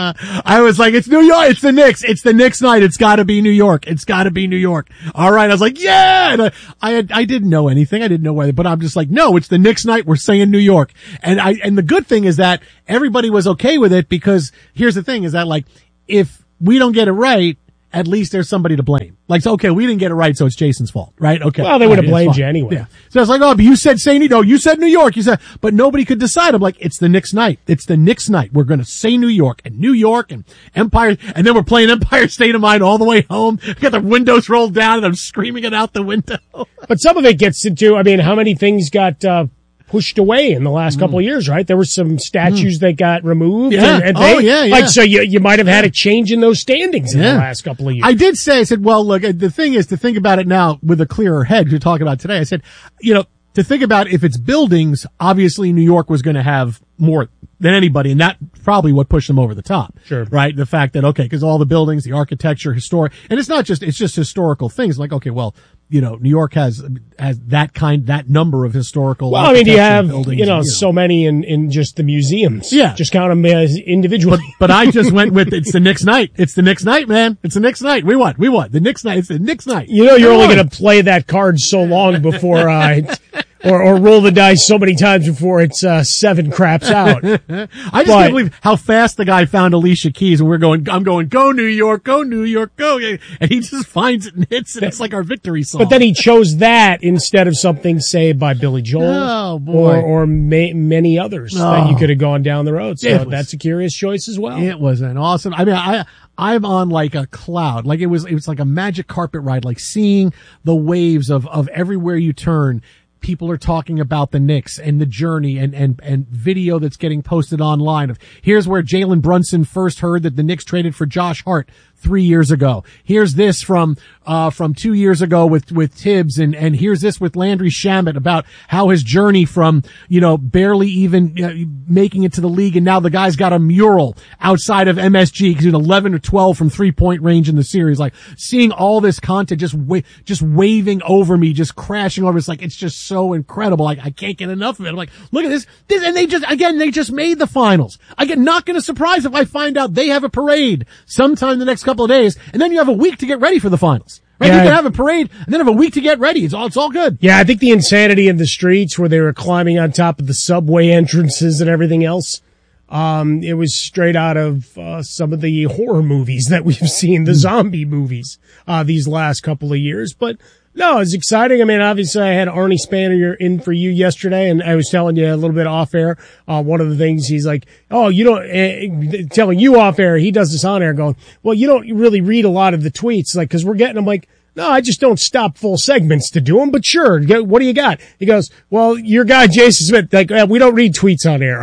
I was like, it's New York. It's the Knicks. It's the Knicks night. It's got to be New York. It's got to be New York. All right. I was like, yeah. And I, I had, I didn't know anything. I didn't know whether, but I'm just like, no, it's the Knicks night. We're saying New York. And I, and the good thing is that everybody was okay with it because here's the thing is that like, if we don't get it right, at least there's somebody to blame. Like, so, okay, we didn't get it right, so it's Jason's fault, right? Okay. Well, they would have right, blamed you anyway. Yeah. So I was like, oh, but you said say New York. You said New York. You said, but nobody could decide. I'm like, it's the Knicks night. It's the Knicks night. We're going to say New York and New York and Empire. And then we're playing Empire State of Mind all the way home. I got the windows rolled down and I'm screaming it out the window. But some of it gets into, I mean, how many things got, uh, pushed away in the last mm. couple of years, right? There were some statues mm. that got removed. Yeah. And, and oh, they, yeah, yeah. Like, so you, you might have had a change in those standings in yeah. the last couple of years. I did say, I said, well, look, the thing is to think about it now with a clearer head you're talking about today. I said, you know, to think about if it's buildings, obviously New York was going to have more than anybody, and that probably what pushed them over the top. Sure. Right? The fact that, okay, because all the buildings, the architecture, historic, and it's not just, it's just historical things. Like, okay, well, you know, New York has, has that kind, that number of historical. Well, I mean, you have, buildings you know, and, you know, so many in, in just the museums. Yeah. Just count them as individual. But, but I just went with, it's the Knicks night. It's the Knicks night, man. It's the Knicks night. We won. We won. The Knicks night. It's the Knicks night. You know, you're we only won. going to play that card so long before, uh, or, or roll the dice so many times before it's, uh, seven craps out. I just but, can't believe how fast the guy found Alicia Keys, and we're going, I'm going, go New York, go New York, go. And he just finds it and hits it. It's like our victory song. But then he chose that instead of something, say, by Billy Joel. Oh, boy. Or, or may, many others oh. that you could have gone down the road. So was, that's a curious choice as well. It was an awesome, I mean, I, I'm on like a cloud. Like it was, it was like a magic carpet ride, like seeing the waves of, of everywhere you turn. People are talking about the Knicks and the journey and, and, and video that's getting posted online of here's where Jalen Brunson first heard that the Knicks traded for Josh Hart three years ago. Here's this from, uh, from two years ago with, with Tibbs and, and here's this with Landry Shamet about how his journey from, you know, barely even you know, making it to the league. And now the guy's got a mural outside of M S G because he's eleven or twelve from three point range in the series. Like seeing all this content just wa- just waving over me, just crashing over. It's like, it's just so incredible. Like I can't get enough of it. I'm like, look at this, this, and they just, again, they just made the finals. I get not going to surprise if I find out they have a parade sometime in the next couple of days, and then you have a week to get ready for the finals. Right? Yeah. You can have a parade and then have a week to get ready. It's all, it's all good. Yeah, I think the insanity in the streets where they were climbing on top of the subway entrances and everything else, um, it was straight out of, uh, some of the horror movies that we've seen, the zombie movies, uh, these last couple of years. But no, it's exciting. I mean, obviously I had Arnie Spanier in for you yesterday, and I was telling you a little bit off air. Uh, one of the things he's like, oh, you don't, uh, telling you off air, he does this on air going, well, you don't really read a lot of the tweets, like, cause we're getting them like, no, I just don't stop full segments to do them, but sure. What do you got? He goes, well, your guy, Jason Smith, like, we don't read tweets on air.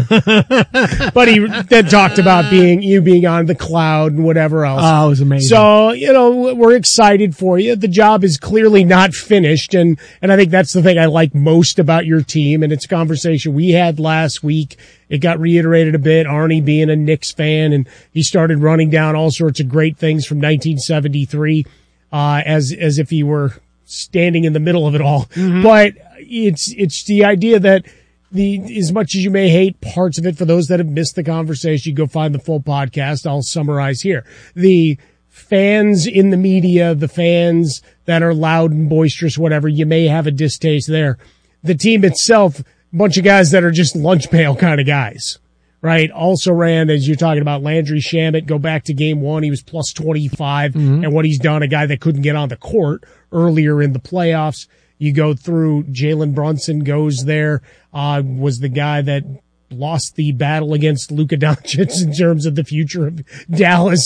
But he then talked about being, you being on the cloud and whatever else. Oh, it was amazing. So, you know, we're excited for you. The job is clearly not finished. And, and I think that's the thing I like most about your team. And it's a conversation we had last week. It got reiterated a bit, Arnie being a Knicks fan, and he started running down all sorts of great things from nineteen seventy-three. Uh, as, as if he were standing in the middle of it all. Mm-hmm. But it's, it's the idea that the, as much as you may hate parts of it, for those that have missed the conversation, you go find the full podcast. I'll summarize here. The fans in the media, the fans that are loud and boisterous, whatever, you may have a distaste there. The team itself, a bunch of guys that are just lunch pail kind of guys. Right. Also ran, as you're talking about, Landry Shamet. Go back to game one. He was plus twenty-five. Mm-hmm. And what he's done, a guy that couldn't get on the court earlier in the playoffs. You go through, Jalen Brunson goes there, uh, was the guy that lost the battle against Luka Doncic in terms of the future of Dallas.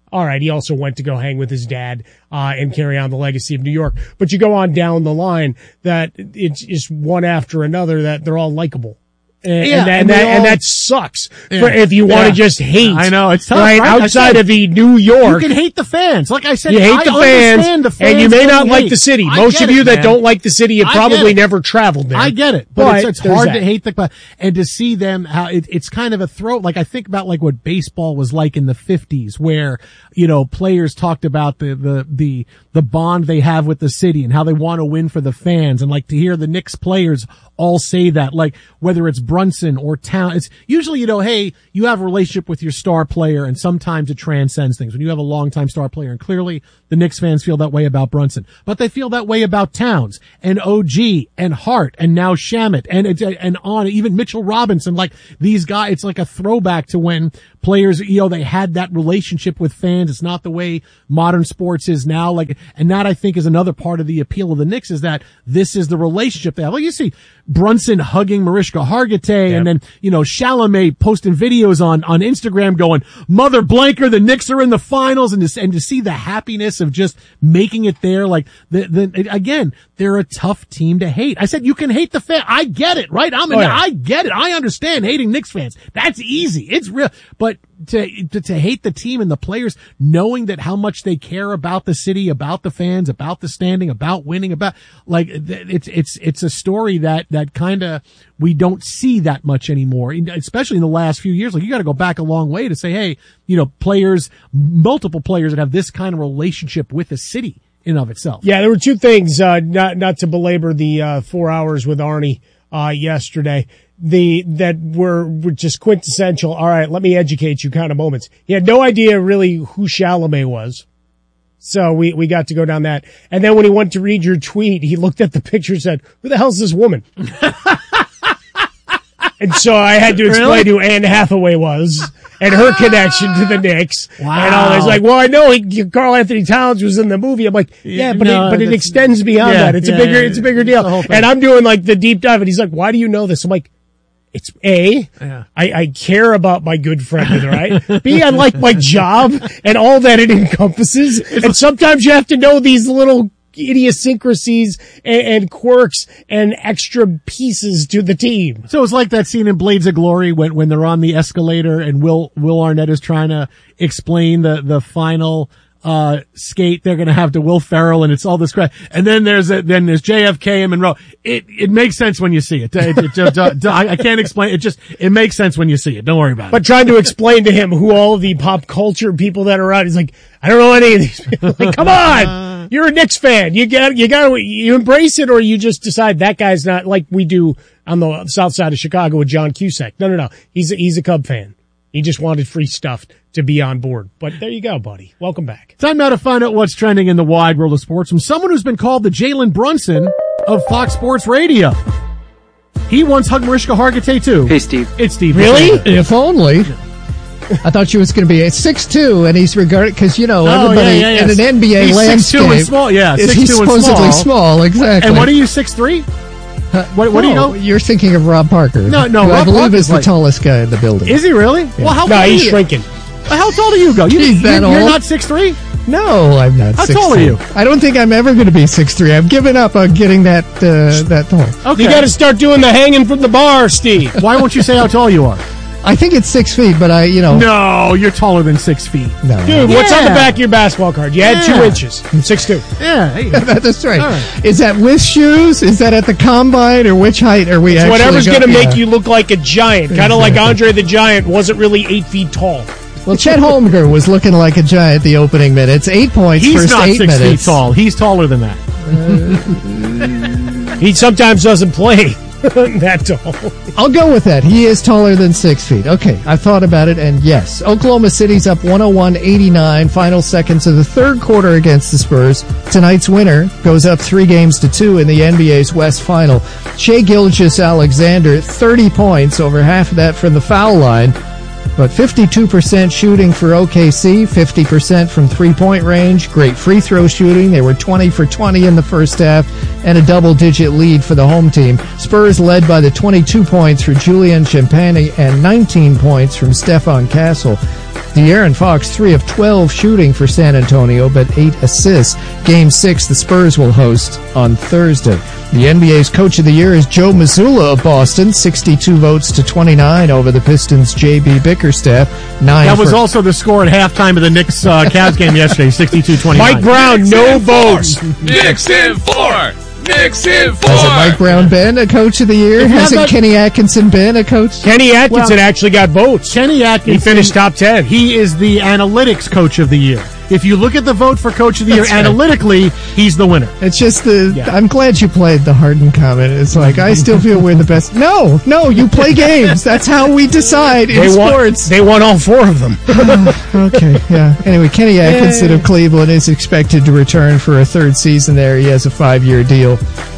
All right, he also went to go hang with his dad uh, and carry on the legacy of New York. But you go on down the line that it's just one after another that they're all likable. And, yeah, and, that, and, and, that, all, and that sucks yeah, for if you want to yeah. just hate. I know, it's tough, right? right? Outside said, of the New York. You can hate the fans. Like I said, you hate I the fans, the fans, and you may not hate. like the city. I Most of it, you that man. don't like the city have I probably never traveled there. I get it, but, but it's, it's hard that. to hate the, and to see them, how it, it's kind of a throw, like I think about like what baseball was like in the fifties where, you know, players talked about the, the, the, the bond they have with the city and how they want to win for the fans, and like to hear the Knicks players all say that, like whether it's Brunson or Town, it's usually, you know, hey, you have a relationship with your star player and sometimes it transcends things. When you have a longtime star player, and clearly the Knicks fans feel that way about Brunson, but they feel that way about Towns and O G and Hart and now Shamet and, and on, even Mitchell Robinson, like these guys, it's like a throwback to when players, you know, they had that relationship with fans. It's not the way modern sports is now. Like, and that I think is another part of the appeal of the Knicks, is that this is the relationship they have. Like you see Brunson hugging Mariska Hargitay, yep. and then, you know, Chalamet posting videos on, on Instagram going, Mother Blanker, the Knicks are in the finals, and to, and to see the happiness of just making it there. Like the, the, again, they're a tough team to hate. I said, you can hate the fan. I get it, right? I'm, an, oh, yeah. I get it. I understand hating Knicks fans. That's easy. It's real, but to, to, to hate the team and the players, knowing that how much they care about the city, about the fans, about the standing, about winning, about like it's, it's, it's a story that, that kind of, we don't see that much anymore, especially in the last few years. Like you got to go back a long way to say, hey, you know, players, multiple players that have this kind of relationship with the city in of itself. Yeah. There were two things, uh, not, not to belabor the, uh, four hours with Arnie, uh, yesterday. The, that were, were just quintessential. All right, let me educate you kind of moments. He had no idea really who Chalamet was. So we, we got to go down that. And then when he went to read your tweet, he looked at the picture and said, who the hell's this woman? And so I had to explain really? who Anne Hathaway was and her connection to the Knicks. Wow. And all this, like, well, I know he, Karl Anthony Towns was in the movie. I'm like, yeah, but no, it, but it extends beyond yeah, that. It's yeah, a bigger, yeah, it's a bigger deal. And I'm doing like the deep dive, and he's like, why do you know this? I'm like, it's A, yeah. I, I care about my good friend, right? B, I like my job and all that it encompasses. It's and sometimes you have to know these little idiosyncrasies and, and quirks and extra pieces to the team. So it's like that scene in Blades of Glory when, when they're on the escalator and Will, Will Arnett is trying to explain the, the final, uh, skate they're going to have to Will Ferrell, and it's all this crap. And then there's a, then there's J F K and Monroe. It, it makes sense when you see it. It, it, it uh, I can't explain. It just, it makes sense when you see it. Don't worry about but it. But trying to explain to him who all of the pop culture people that are around, he's like, I don't know any of these people. Like, come on. You're a Knicks fan. You got, you got to, you embrace it, or you just decide that guy's not, like we do on the south side of Chicago with John Cusack. No, no, no. He's a, he's a Cub fan. He just wanted free stuff to be on board. But there you go, buddy. Welcome back. Time now to find out what's trending in the wide world of sports from someone who's been called the Jalen Brunson of Fox Sports Radio. He once hugged Mariska Hargitay too. Hey, Steve. It's Steve. Really? If only. I thought she was going to be a six two, and he's regarded, because, you know, oh, everybody yeah, yeah, yeah. in an N B A he's landscape. six two and small, yeah. Is six he's two supposedly and small. small, exactly. And what are you, six three? Uh, what, what no, do you know? You're thinking of Rob Parker. No, no, who Rob I believe Parker's is the like, tallest guy in the building. Is he really? Yeah. Well, how no, tall he's are you? shrinking. How tall do you go? You, he's that you're, you're old? not six three? No, I'm not How six tall three. are you? I don't think I'm ever going to be six three. I've given up on getting that uh, that tall. Okay. You got to start doing the hanging from the bar, Steve. Why won't you say how tall you are? I think it's six feet, but I, you know. No, you're taller than six feet. No. Dude, yeah. what's on the back of your basketball card? You had yeah. two inches. I'm six two. Yeah. Hey. That's right. right. Is that with shoes? Is that at the combine? Or which height are we it's actually whatever's going to yeah. make you look like a giant. Kind of like Andre the Giant wasn't really eight feet tall. Well, Chet Holmgren was looking like a giant the opening minutes. Eight points He's first not eight six minutes. feet tall. He's taller than that. Uh, he sometimes doesn't play that tall. I'll go with that. He is taller than six feet. Okay, I thought about it, and yes. Oklahoma City's up one oh one eighty-nine, final seconds of the third quarter against the Spurs. Tonight's winner goes up three games to two in the N B A's West Final. Shai Gilgeous-Alexander, thirty points, over half of that from the foul line. But fifty-two percent shooting for O K C, fifty percent from three-point range. Great free throw shooting. They were twenty for twenty in the first half, and a double-digit lead for the home team. Spurs led by the twenty-two points for Julian Champagny and nineteen points from Stephon Castle. De'Aaron Fox, three of twelve shooting for San Antonio, but eight assists. Game six, the Spurs will host on Thursday. The N B A's Coach of the Year is Joe Mazzulla of Boston, sixty-two votes to twenty-nine over the Pistons' J B Bickerstaff. Nine that was for- also the score at halftime of the Knicks uh, Cavs game yesterday, sixty-two twenty-nine. Mike Brown, Knicks no in votes. four. Knicks in four. Knicks in four. Has it Mike Brown been a Coach of the Year? If you Has have it that- Kenny Atkinson been a coach? Kenny Atkinson Well, actually got votes. Kenny Atkinson. He finished top ten. He is the analytics Coach of the Year. If you look at the vote for Coach of the Year That's right. analytically, he's the winner. It's just the, Yeah. I'm glad you played the Harden comment. It's like, I still feel we're the best. No, no, you play games. That's how we decide in They won, sports. they won all four of them. Okay, yeah. Anyway, Kenny Atkinson of Cleveland is expected to return for a third season there. He has a five-year deal.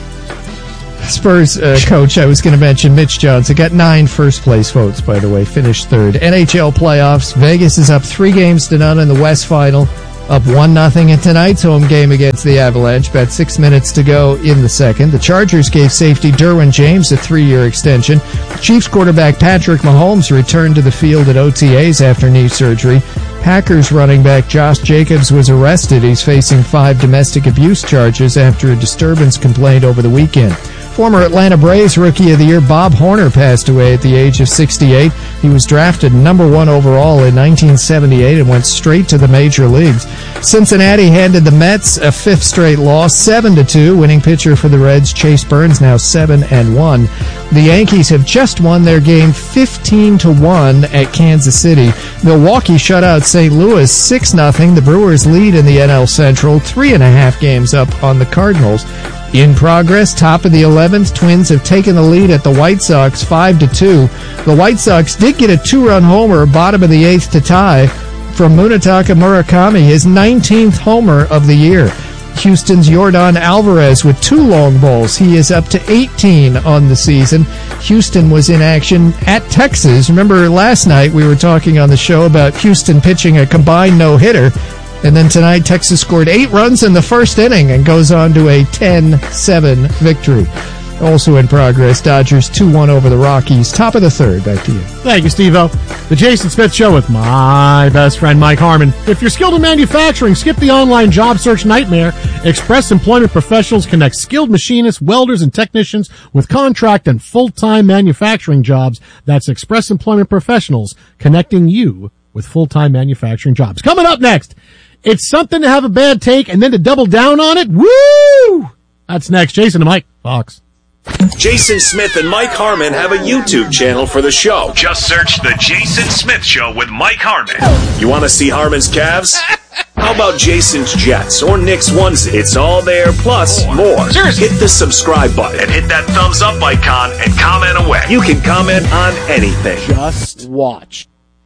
Spurs uh, coach, I was going to mention, Mitch Johnson, got nine first-place votes, by the way, finished third. N H L playoffs, Vegas is up three games to none in the West Final, up one nothing in tonight's home game against the Avalanche. About six minutes to go in the second. The Chargers gave safety Derwin James a three-year extension. Chiefs quarterback Patrick Mahomes returned to the field at O T As after knee surgery. Packers running back Josh Jacobs was arrested. He's facing five domestic abuse charges after a disturbance complaint over the weekend. Former Atlanta Braves Rookie of the Year Bob Horner passed away at the age of sixty-eight. He was drafted number one overall in nineteen seventy-eight and went straight to the major leagues. Cincinnati handed the Mets a fifth straight loss, seven to two. Winning pitcher for the Reds, Chase Burns, now seven and one. The Yankees have just won their game fifteen to one at Kansas City. Milwaukee shut out Saint Louis six nothing. The Brewers lead in the N L Central, three and a half games up on the Cardinals. In progress, top of the eleventh, Twins have taken the lead at the White Sox five to two. The White Sox did get a two-run homer, bottom of the eighth to tie, from Munetaka Murakami, his nineteenth homer of the year. Houston's Yordan Alvarez with two long balls. He is up to eighteen on the season. Houston was in action at Texas. Remember last night we were talking on the show about Houston pitching a combined no-hitter. And then tonight, Texas scored eight runs in the first inning and goes on to a ten seven victory. Also in progress, Dodgers two one over the Rockies. Top of the third. Back to you. Thank you, Steve-O. The Jason Smith Show with my best friend, Mike Harmon. If you're skilled in manufacturing, skip the online job search nightmare. Express Employment Professionals connect skilled machinists, welders, and technicians with contract and full-time manufacturing jobs. That's Express Employment Professionals connecting you with full-time manufacturing jobs. Coming up next, it's something to have a bad take and then to double down on it. Woo! That's next. Jason and Mike, Fox. Jason Smith and Mike Harmon have a YouTube channel for the show. Just search The Jason Smith Show with Mike Harmon. You want to see Harmon's calves? How about Jason's Jets or Nick's onesie? It's all there, plus more. Seriously. Hit the subscribe button and hit that thumbs up icon and comment away. You can comment on anything. Just watch.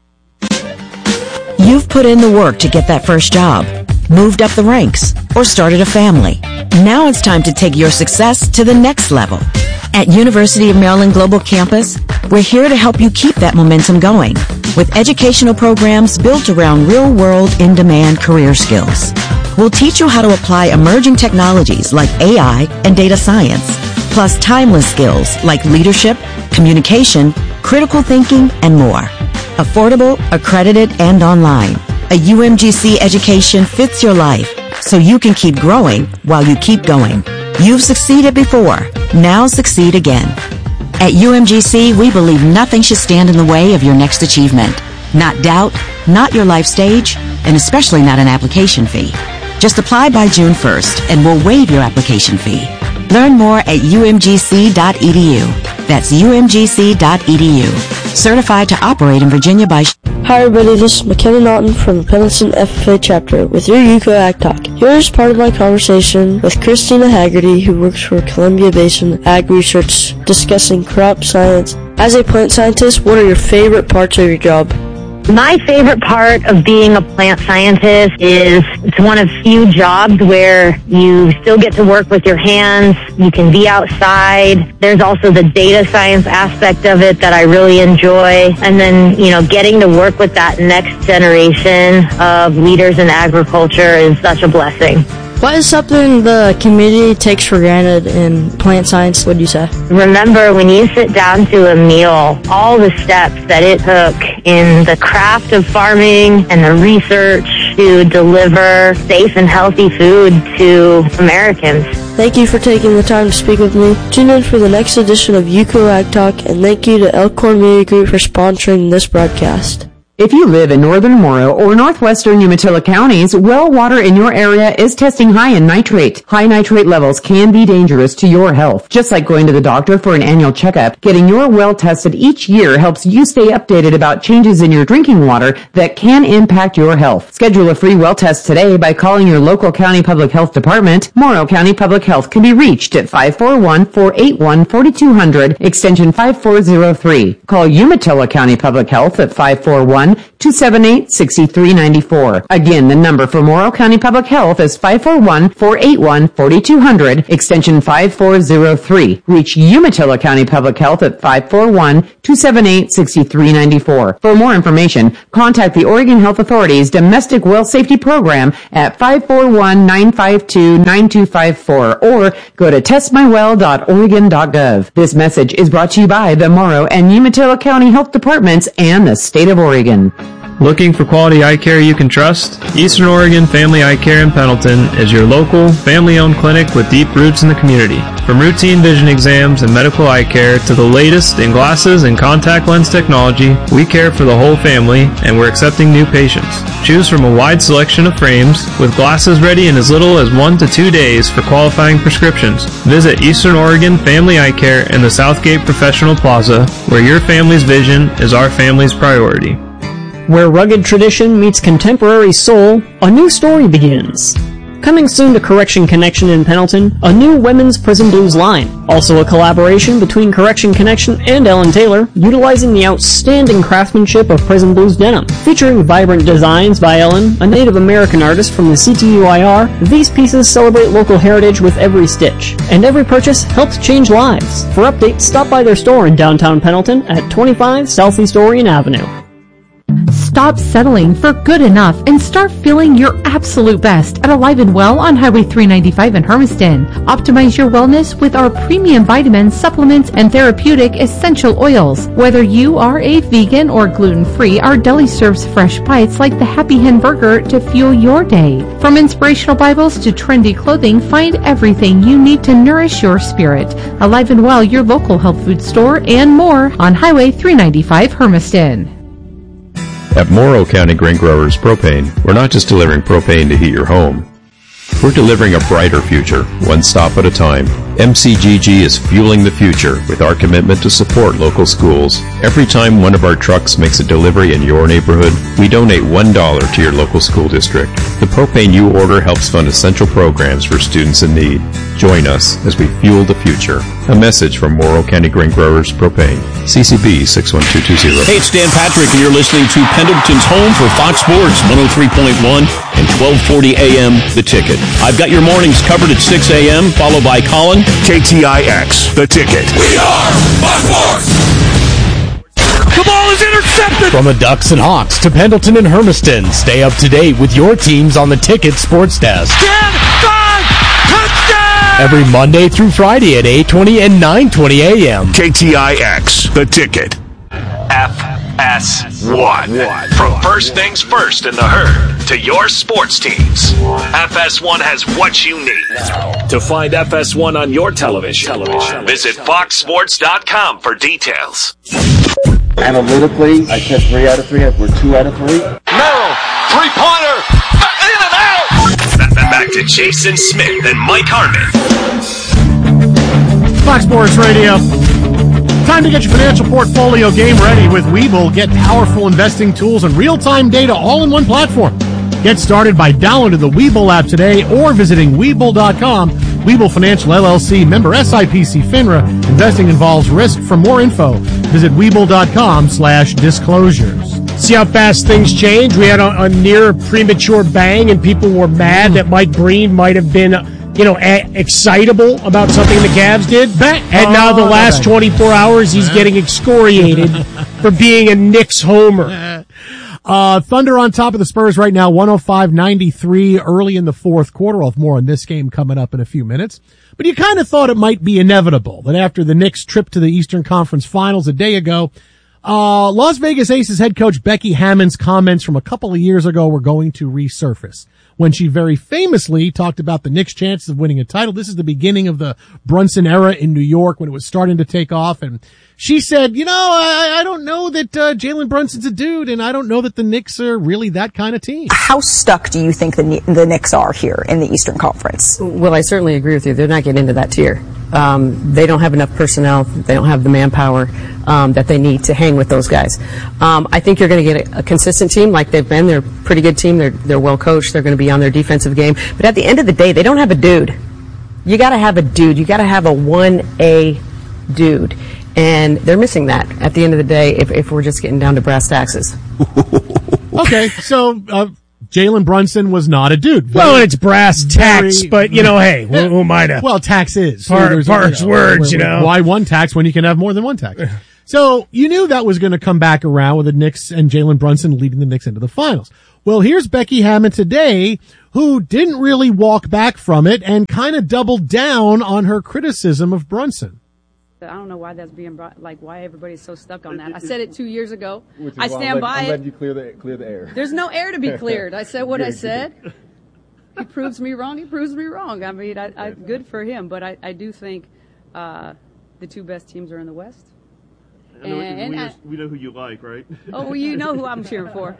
You've put in the work to get that first job, moved up the ranks, or started a family. Now it's time to take your success to the next level. At University of Maryland Global Campus, we're here to help you keep that momentum going with educational programs built around real-world, in-demand career skills. We'll teach you how to apply emerging technologies like A I and data science, plus timeless skills like leadership, communication, critical thinking, and more. Affordable, accredited, and online. A U M G C education fits your life, so you can keep growing while you keep going. You've succeeded before. Now succeed again. At U M G C, we believe nothing should stand in the way of your next achievement. Not doubt, not your life stage, and especially not an application fee. Just apply by June first, and we'll waive your application fee. Learn more at U M G C dot E D U. That's U M G C dot E D U. Certified to operate in Virginia by... Hi everybody, this is McKenna Naughton from the Pendleton F F A chapter with your U C O Ag Talk. Here's part of my conversation with Christina Haggerty, who works for Columbia Basin Ag Research, discussing crop science. As a plant scientist, what are your favorite parts of your job? My favorite part of being a plant scientist is it's one of few jobs where you still get to work with your hands, you can be outside. There's also the data science aspect of it that I really enjoy. And then, you know, getting to work with that next generation of leaders in agriculture is such a blessing. What is something the community takes for granted in plant science, would you say? Remember, when you sit down to a meal, all the steps that it took in the craft of farming and the research to deliver safe and healthy food to Americans. Thank you for taking the time to speak with me. Tune in for the next edition of UCO Ag Talk, and thank you to Elkhorn Media Group for sponsoring this broadcast. If you live in northern Morrow or northwestern Umatilla counties, well water in your area is testing high in nitrate. High nitrate levels can be dangerous to your health. Just like going to the doctor for an annual checkup, getting your well tested each year helps you stay updated about changes in your drinking water that can impact your health. Schedule a free well test today by calling your local county public health department. Morrow County Public Health can be reached at five four one, four eight one, four two zero zero, extension five four zero three. Call Umatilla County Public Health at five four one, two seven eight, six three nine four. Again, the number for Morrow County Public Health is five four one, four eight one, four two zero zero, extension five four zero three. Reach Umatilla County Public Health at five four one, two seven eight, six three nine four. For more information, contact the Oregon Health Authority's Domestic Well Safety Program at five four one, nine five two, nine two five four or go to test my well dot oregon dot gov. This message is brought to you by the Morrow and Umatilla County Health Departments and the State of Oregon. Looking for quality eye care you can trust? Eastern Oregon Family Eye Care in Pendleton is your local, family-owned clinic with deep roots in the community. From routine vision exams and medical eye care to the latest in glasses and contact lens technology, we care for the whole family and we're accepting new patients. Choose from a wide selection of frames with glasses ready in as little as one to two days for qualifying prescriptions. Visit Eastern Oregon Family Eye Care in the Southgate Professional Plaza, where your family's vision is our family's priority. Where rugged tradition meets contemporary soul, a new story begins. Coming soon to Correction Connection in Pendleton, a new women's Prison Blues line. Also a collaboration between Correction Connection and Ellen Taylor, utilizing the outstanding craftsmanship of Prison Blues denim. Featuring vibrant designs by Ellen, a Native American artist from the C T U I R, these pieces celebrate local heritage with every stitch. And every purchase helps change lives. For updates, stop by their store in downtown Pendleton at twenty-five Southeast Orion Avenue. Stop settling for good enough and start feeling your absolute best at Alive and Well on Highway three ninety-five in Hermiston. Optimize your wellness with our premium vitamins, supplements, and therapeutic essential oils. Whether you are a vegan or gluten-free, our deli serves fresh bites like the Happy Hen Burger to fuel your day. From inspirational Bibles to trendy clothing, find everything you need to nourish your spirit. Alive and Well, your local health food store, and more on Highway three ninety-five, Hermiston. At Morrow County Grain Growers Propane, we're not just delivering propane to heat your home. We're delivering a brighter future, one stop at a time. M C G G is fueling the future with our commitment to support local schools. Every time one of our trucks makes a delivery in your neighborhood, we donate one dollar to your local school district. The propane you order helps fund essential programs for students in need. Join us as we fuel the future. A message from Morrow County Grain Growers Propane. C C B six one two two zero. Hey, it's Dan Patrick, and you're listening to Pendleton's home for Fox Sports one oh three point one and twelve forty A M The Ticket. I've got your mornings covered at six A M, followed by Colin. K T I X, The Ticket. We are Fox Sports! The ball is intercepted! From the Ducks and Hawks to Pendleton and Hermiston, stay up to date with your teams on the Ticket Sports Desk. ten five, touchdown! Every Monday through Friday at eight twenty and nine twenty A M. K T I X, The Ticket. F S one. From first things first in the herd to your sports teams, F S one has what you need. To find F S one on your television, visit fox sports dot com for details. Analytically, I catch three out of three. We're two out of three. Merrill, three-pointer, in and out! Back to Jason Smith and Mike Harmon. Fox Sports Radio. Time to get your financial portfolio game ready with Webull. Get powerful investing tools and real-time data all in one platform. Get started by downloading the Webull app today or visiting Webull dot com. Webull Financial L L C, member S I P C FINRA. Investing involves risk. For more info, visit Webull dot com slash disclosures. See how fast things change? We had a, a near premature bang, and people were mad that Mike Breen might have been, you know, a- excitable about something the Cavs did. And now the last twenty-four hours, he's getting excoriated for being a Knicks homer. Uh, Thunder on top of the Spurs right now, one oh five ninety-three early in the fourth quarter. I'll have more on this game coming up in a few minutes. But you kind of thought it might be inevitable that after the Knicks' trip to the Eastern Conference Finals a day ago, uh, Las Vegas Aces head coach Becky Hammon's comments from a couple of years ago were going to resurface when she very famously talked about the Knicks' chances of winning a title. This is the beginning of the Brunson era in New York when it was starting to take off. And she said, you know, I, I don't know that uh, Jalen Brunson's a dude, and I don't know that the Knicks are really that kind of team. How stuck do you think the, the Knicks are here in the Eastern Conference? Well, I certainly agree with you. They're not getting into that tier. Um, they don't have enough personnel. They don't have the manpower um, that they need to hang with those guys. Um, I think you're going to get a, a consistent team like they've been. They're a pretty good team. They're they're well coached. They're going to be on their defensive game. But at the end of the day, they don't have a dude. You got to have a dude. You got to have a one A dude. And they're missing that at the end of the day if, if we're just getting down to brass taxes. Okay, so uh, Jalen Brunson was not a dude. Very, well, it's brass tax, very, but, you know, hey, who, who am I to? Well, tax is. Par, so parse you know, words, you know. Why one tax when you can have more than one tax? So you knew that was going to come back around with the Knicks and Jalen Brunson leading the Knicks into the finals. Well, here's Becky Hammon today, who didn't really walk back from it and kind of doubled down on her criticism of Brunson. I don't know why that's being brought, like why everybody's so stuck on that. I said it two years ago. I stand letting, by I'm it. letting you clear the, clear the air. There's no air to be cleared. I said what I said. He proves me wrong. He proves me wrong. I mean, I, I, good for him. But I, I do think uh, the two best teams are in the West. I know, and, we, and know, we know who you like, right? Oh, well, you know who I'm cheering for.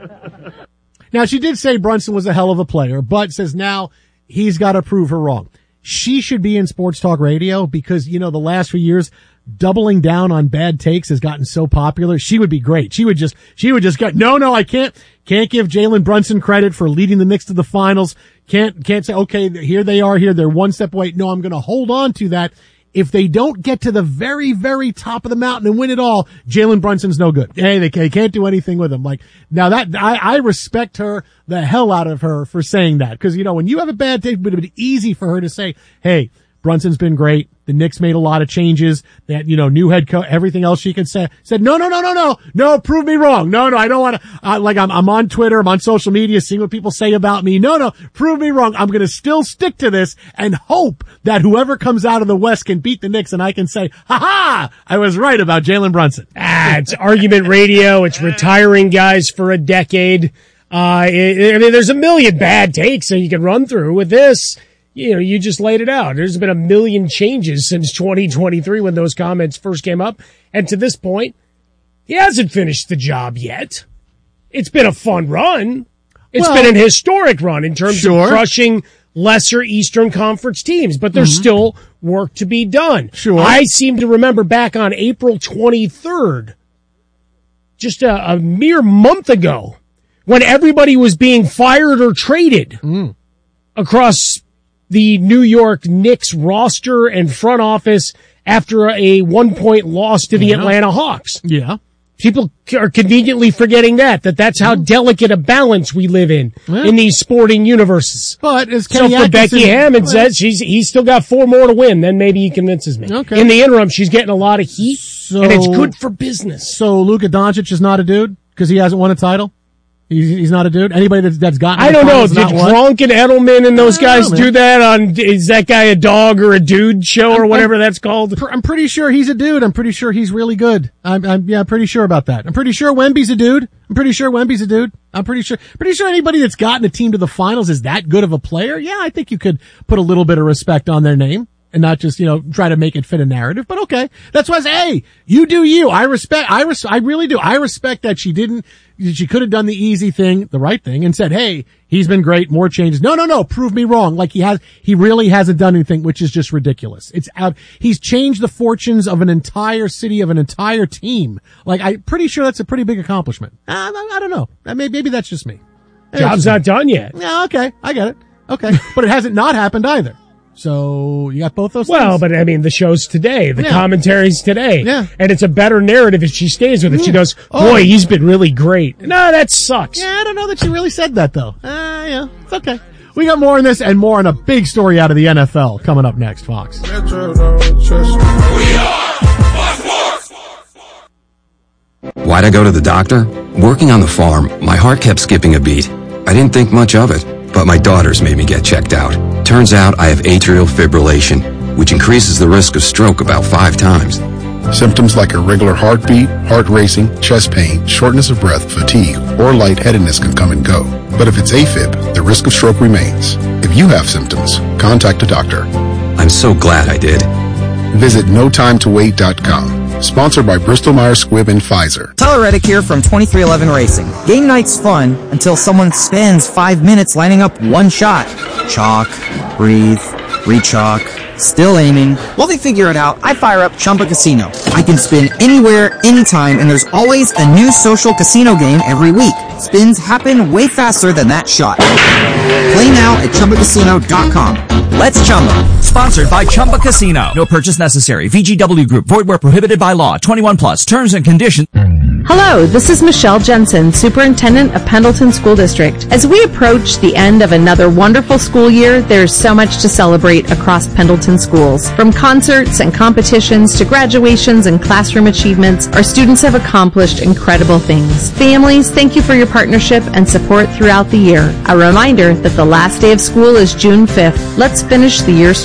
Now, she did say Brunson was a hell of a player, but says now he's got to prove her wrong. She should be in sports talk radio because, you know, the last few years, doubling down on bad takes has gotten so popular. She would be great. She would just, she would just go, no, no, I can't, can't give Jalen Brunson credit for leading the Knicks to the finals. Can't, can't say, okay, here they are here. They're one step away. No, I'm going to hold on to that. If they don't get to the very, very top of the mountain and win it all, Jalen Brunson's no good. Hey, they, they can't do anything with him. Like, now that, I, I respect her, the hell out of her for saying that. Cause, you know, when you have a bad take, it would have been easy for her to say, hey, Brunson's been great. The Knicks made a lot of changes. That, you know, new head coach, everything else she could say. Said, no, no, no, no, no, no, prove me wrong. No, no, I don't want to, uh, like I'm, I'm on Twitter, I'm on social media, seeing what people say about me. No, no, prove me wrong. I'm going to still stick to this and hope that whoever comes out of the West can beat the Knicks and I can say, ha ha, I was right about Jalen Brunson. Ah, it's argument radio. It's retiring guys for a decade. Uh, it, I mean, there's a million bad takes that you can run through with this. You know, you just laid it out. There's been a million changes since twenty twenty-three when those comments first came up. And to this point, he hasn't finished the job yet. It's been a fun run. It's well, been an historic run in terms sure. of crushing lesser Eastern Conference teams, but there's mm-hmm. still work to be done. Sure. I seem to remember back on April twenty-third, just a, a mere month ago, when everybody was being fired or traded mm. across the New York Knicks roster and front office after a one-point loss to the yeah. Atlanta Hawks. Yeah. People are conveniently forgetting that, that that's how mm. delicate a balance we live in, yeah. in these sporting universes. But as So Kenny for Atkinson, Becky Hammon well, says, she's, he's still got four more to win, then maybe he convinces me. Okay. In the interim, she's getting a lot of heat, so, and it's good for business. So Luka Doncic is not a dude because he hasn't won a title? He's, he's not a dude? Anybody that's, that's gotten I don't know. Did Gronk and Edelman and those guys know, do that on, is that guy a dog or a dude show or I'm, whatever I'm, that's called? I'm pretty sure he's a dude. I'm pretty sure he's really good. I'm, I'm, yeah, pretty sure about that. I'm pretty sure Wemby's a dude. I'm pretty sure Wemby's a dude. I'm pretty sure, pretty sure anybody that's gotten a team to the finals is that good of a player. Yeah, I think you could put a little bit of respect on their name. And not just, you know, try to make it fit a narrative, but okay. That's why I say, hey, you do you. I respect, I res- I really do. I respect that she didn't, she could have done the easy thing, the right thing, and said, hey, he's been great, more changes. No, no, no, prove me wrong. Like he has, he really hasn't done anything, which is just ridiculous. It's out, he's changed the fortunes of an entire city, of an entire team. Like, I'm pretty sure that's a pretty big accomplishment. Uh, I, I don't know. Maybe, maybe that's just me. Maybe Job's not me. done yet. Yeah, okay. I get it. Okay. But it hasn't not happened either. So you got both those well, things? But I mean, the show's today, the yeah. commentary's today. Yeah. And it's a better narrative if she stays with it. Yeah. She goes, boy, oh. he's been really great. No, that sucks. Yeah, I don't know that she really said that though. Uh, yeah, it's okay. We got more on this and more on a big story out of the N F L coming up next, Fox. We are Fox Sports. Why'd I go to the doctor? Working on the farm, my heart kept skipping a beat. I didn't think much of it, but my daughters made me get checked out. Turns out I have atrial fibrillation, which increases the risk of stroke about five times. Symptoms like irregular heartbeat, heart racing, chest pain, shortness of breath, fatigue, or lightheadedness can come and go. But if it's AFib, the risk of stroke remains. If you have symptoms, contact a doctor. I'm so glad I did. Visit no time to wait dot com. Sponsored by Bristol Myers Squibb and Pfizer. Tyler Reddick here from twenty-three eleven Racing. Game night's fun until someone spends five minutes lining up one shot. Chalk, breathe, re-chalk, still aiming. While they figure it out, I fire up Chumba Casino. I can spin anywhere, anytime, and there's always a new social casino game every week. Spins happen way faster than that shot. Play now at Chumba Casino dot com. Let's Chumba. Sponsored by Chumba Casino. No purchase necessary. V G W Group. Void where prohibited by law. twenty-one plus. Terms and conditions. Hello, this is Michelle Jensen, Superintendent of Pendleton School District. As we approach the end of another wonderful school year, there's so much to celebrate across Pendleton schools. From concerts and competitions to graduations and classroom achievements, our students have accomplished incredible things. Families, thank you for your partnership and support throughout the year. A reminder that the last day of school is June fifth. Let's finish the year strong.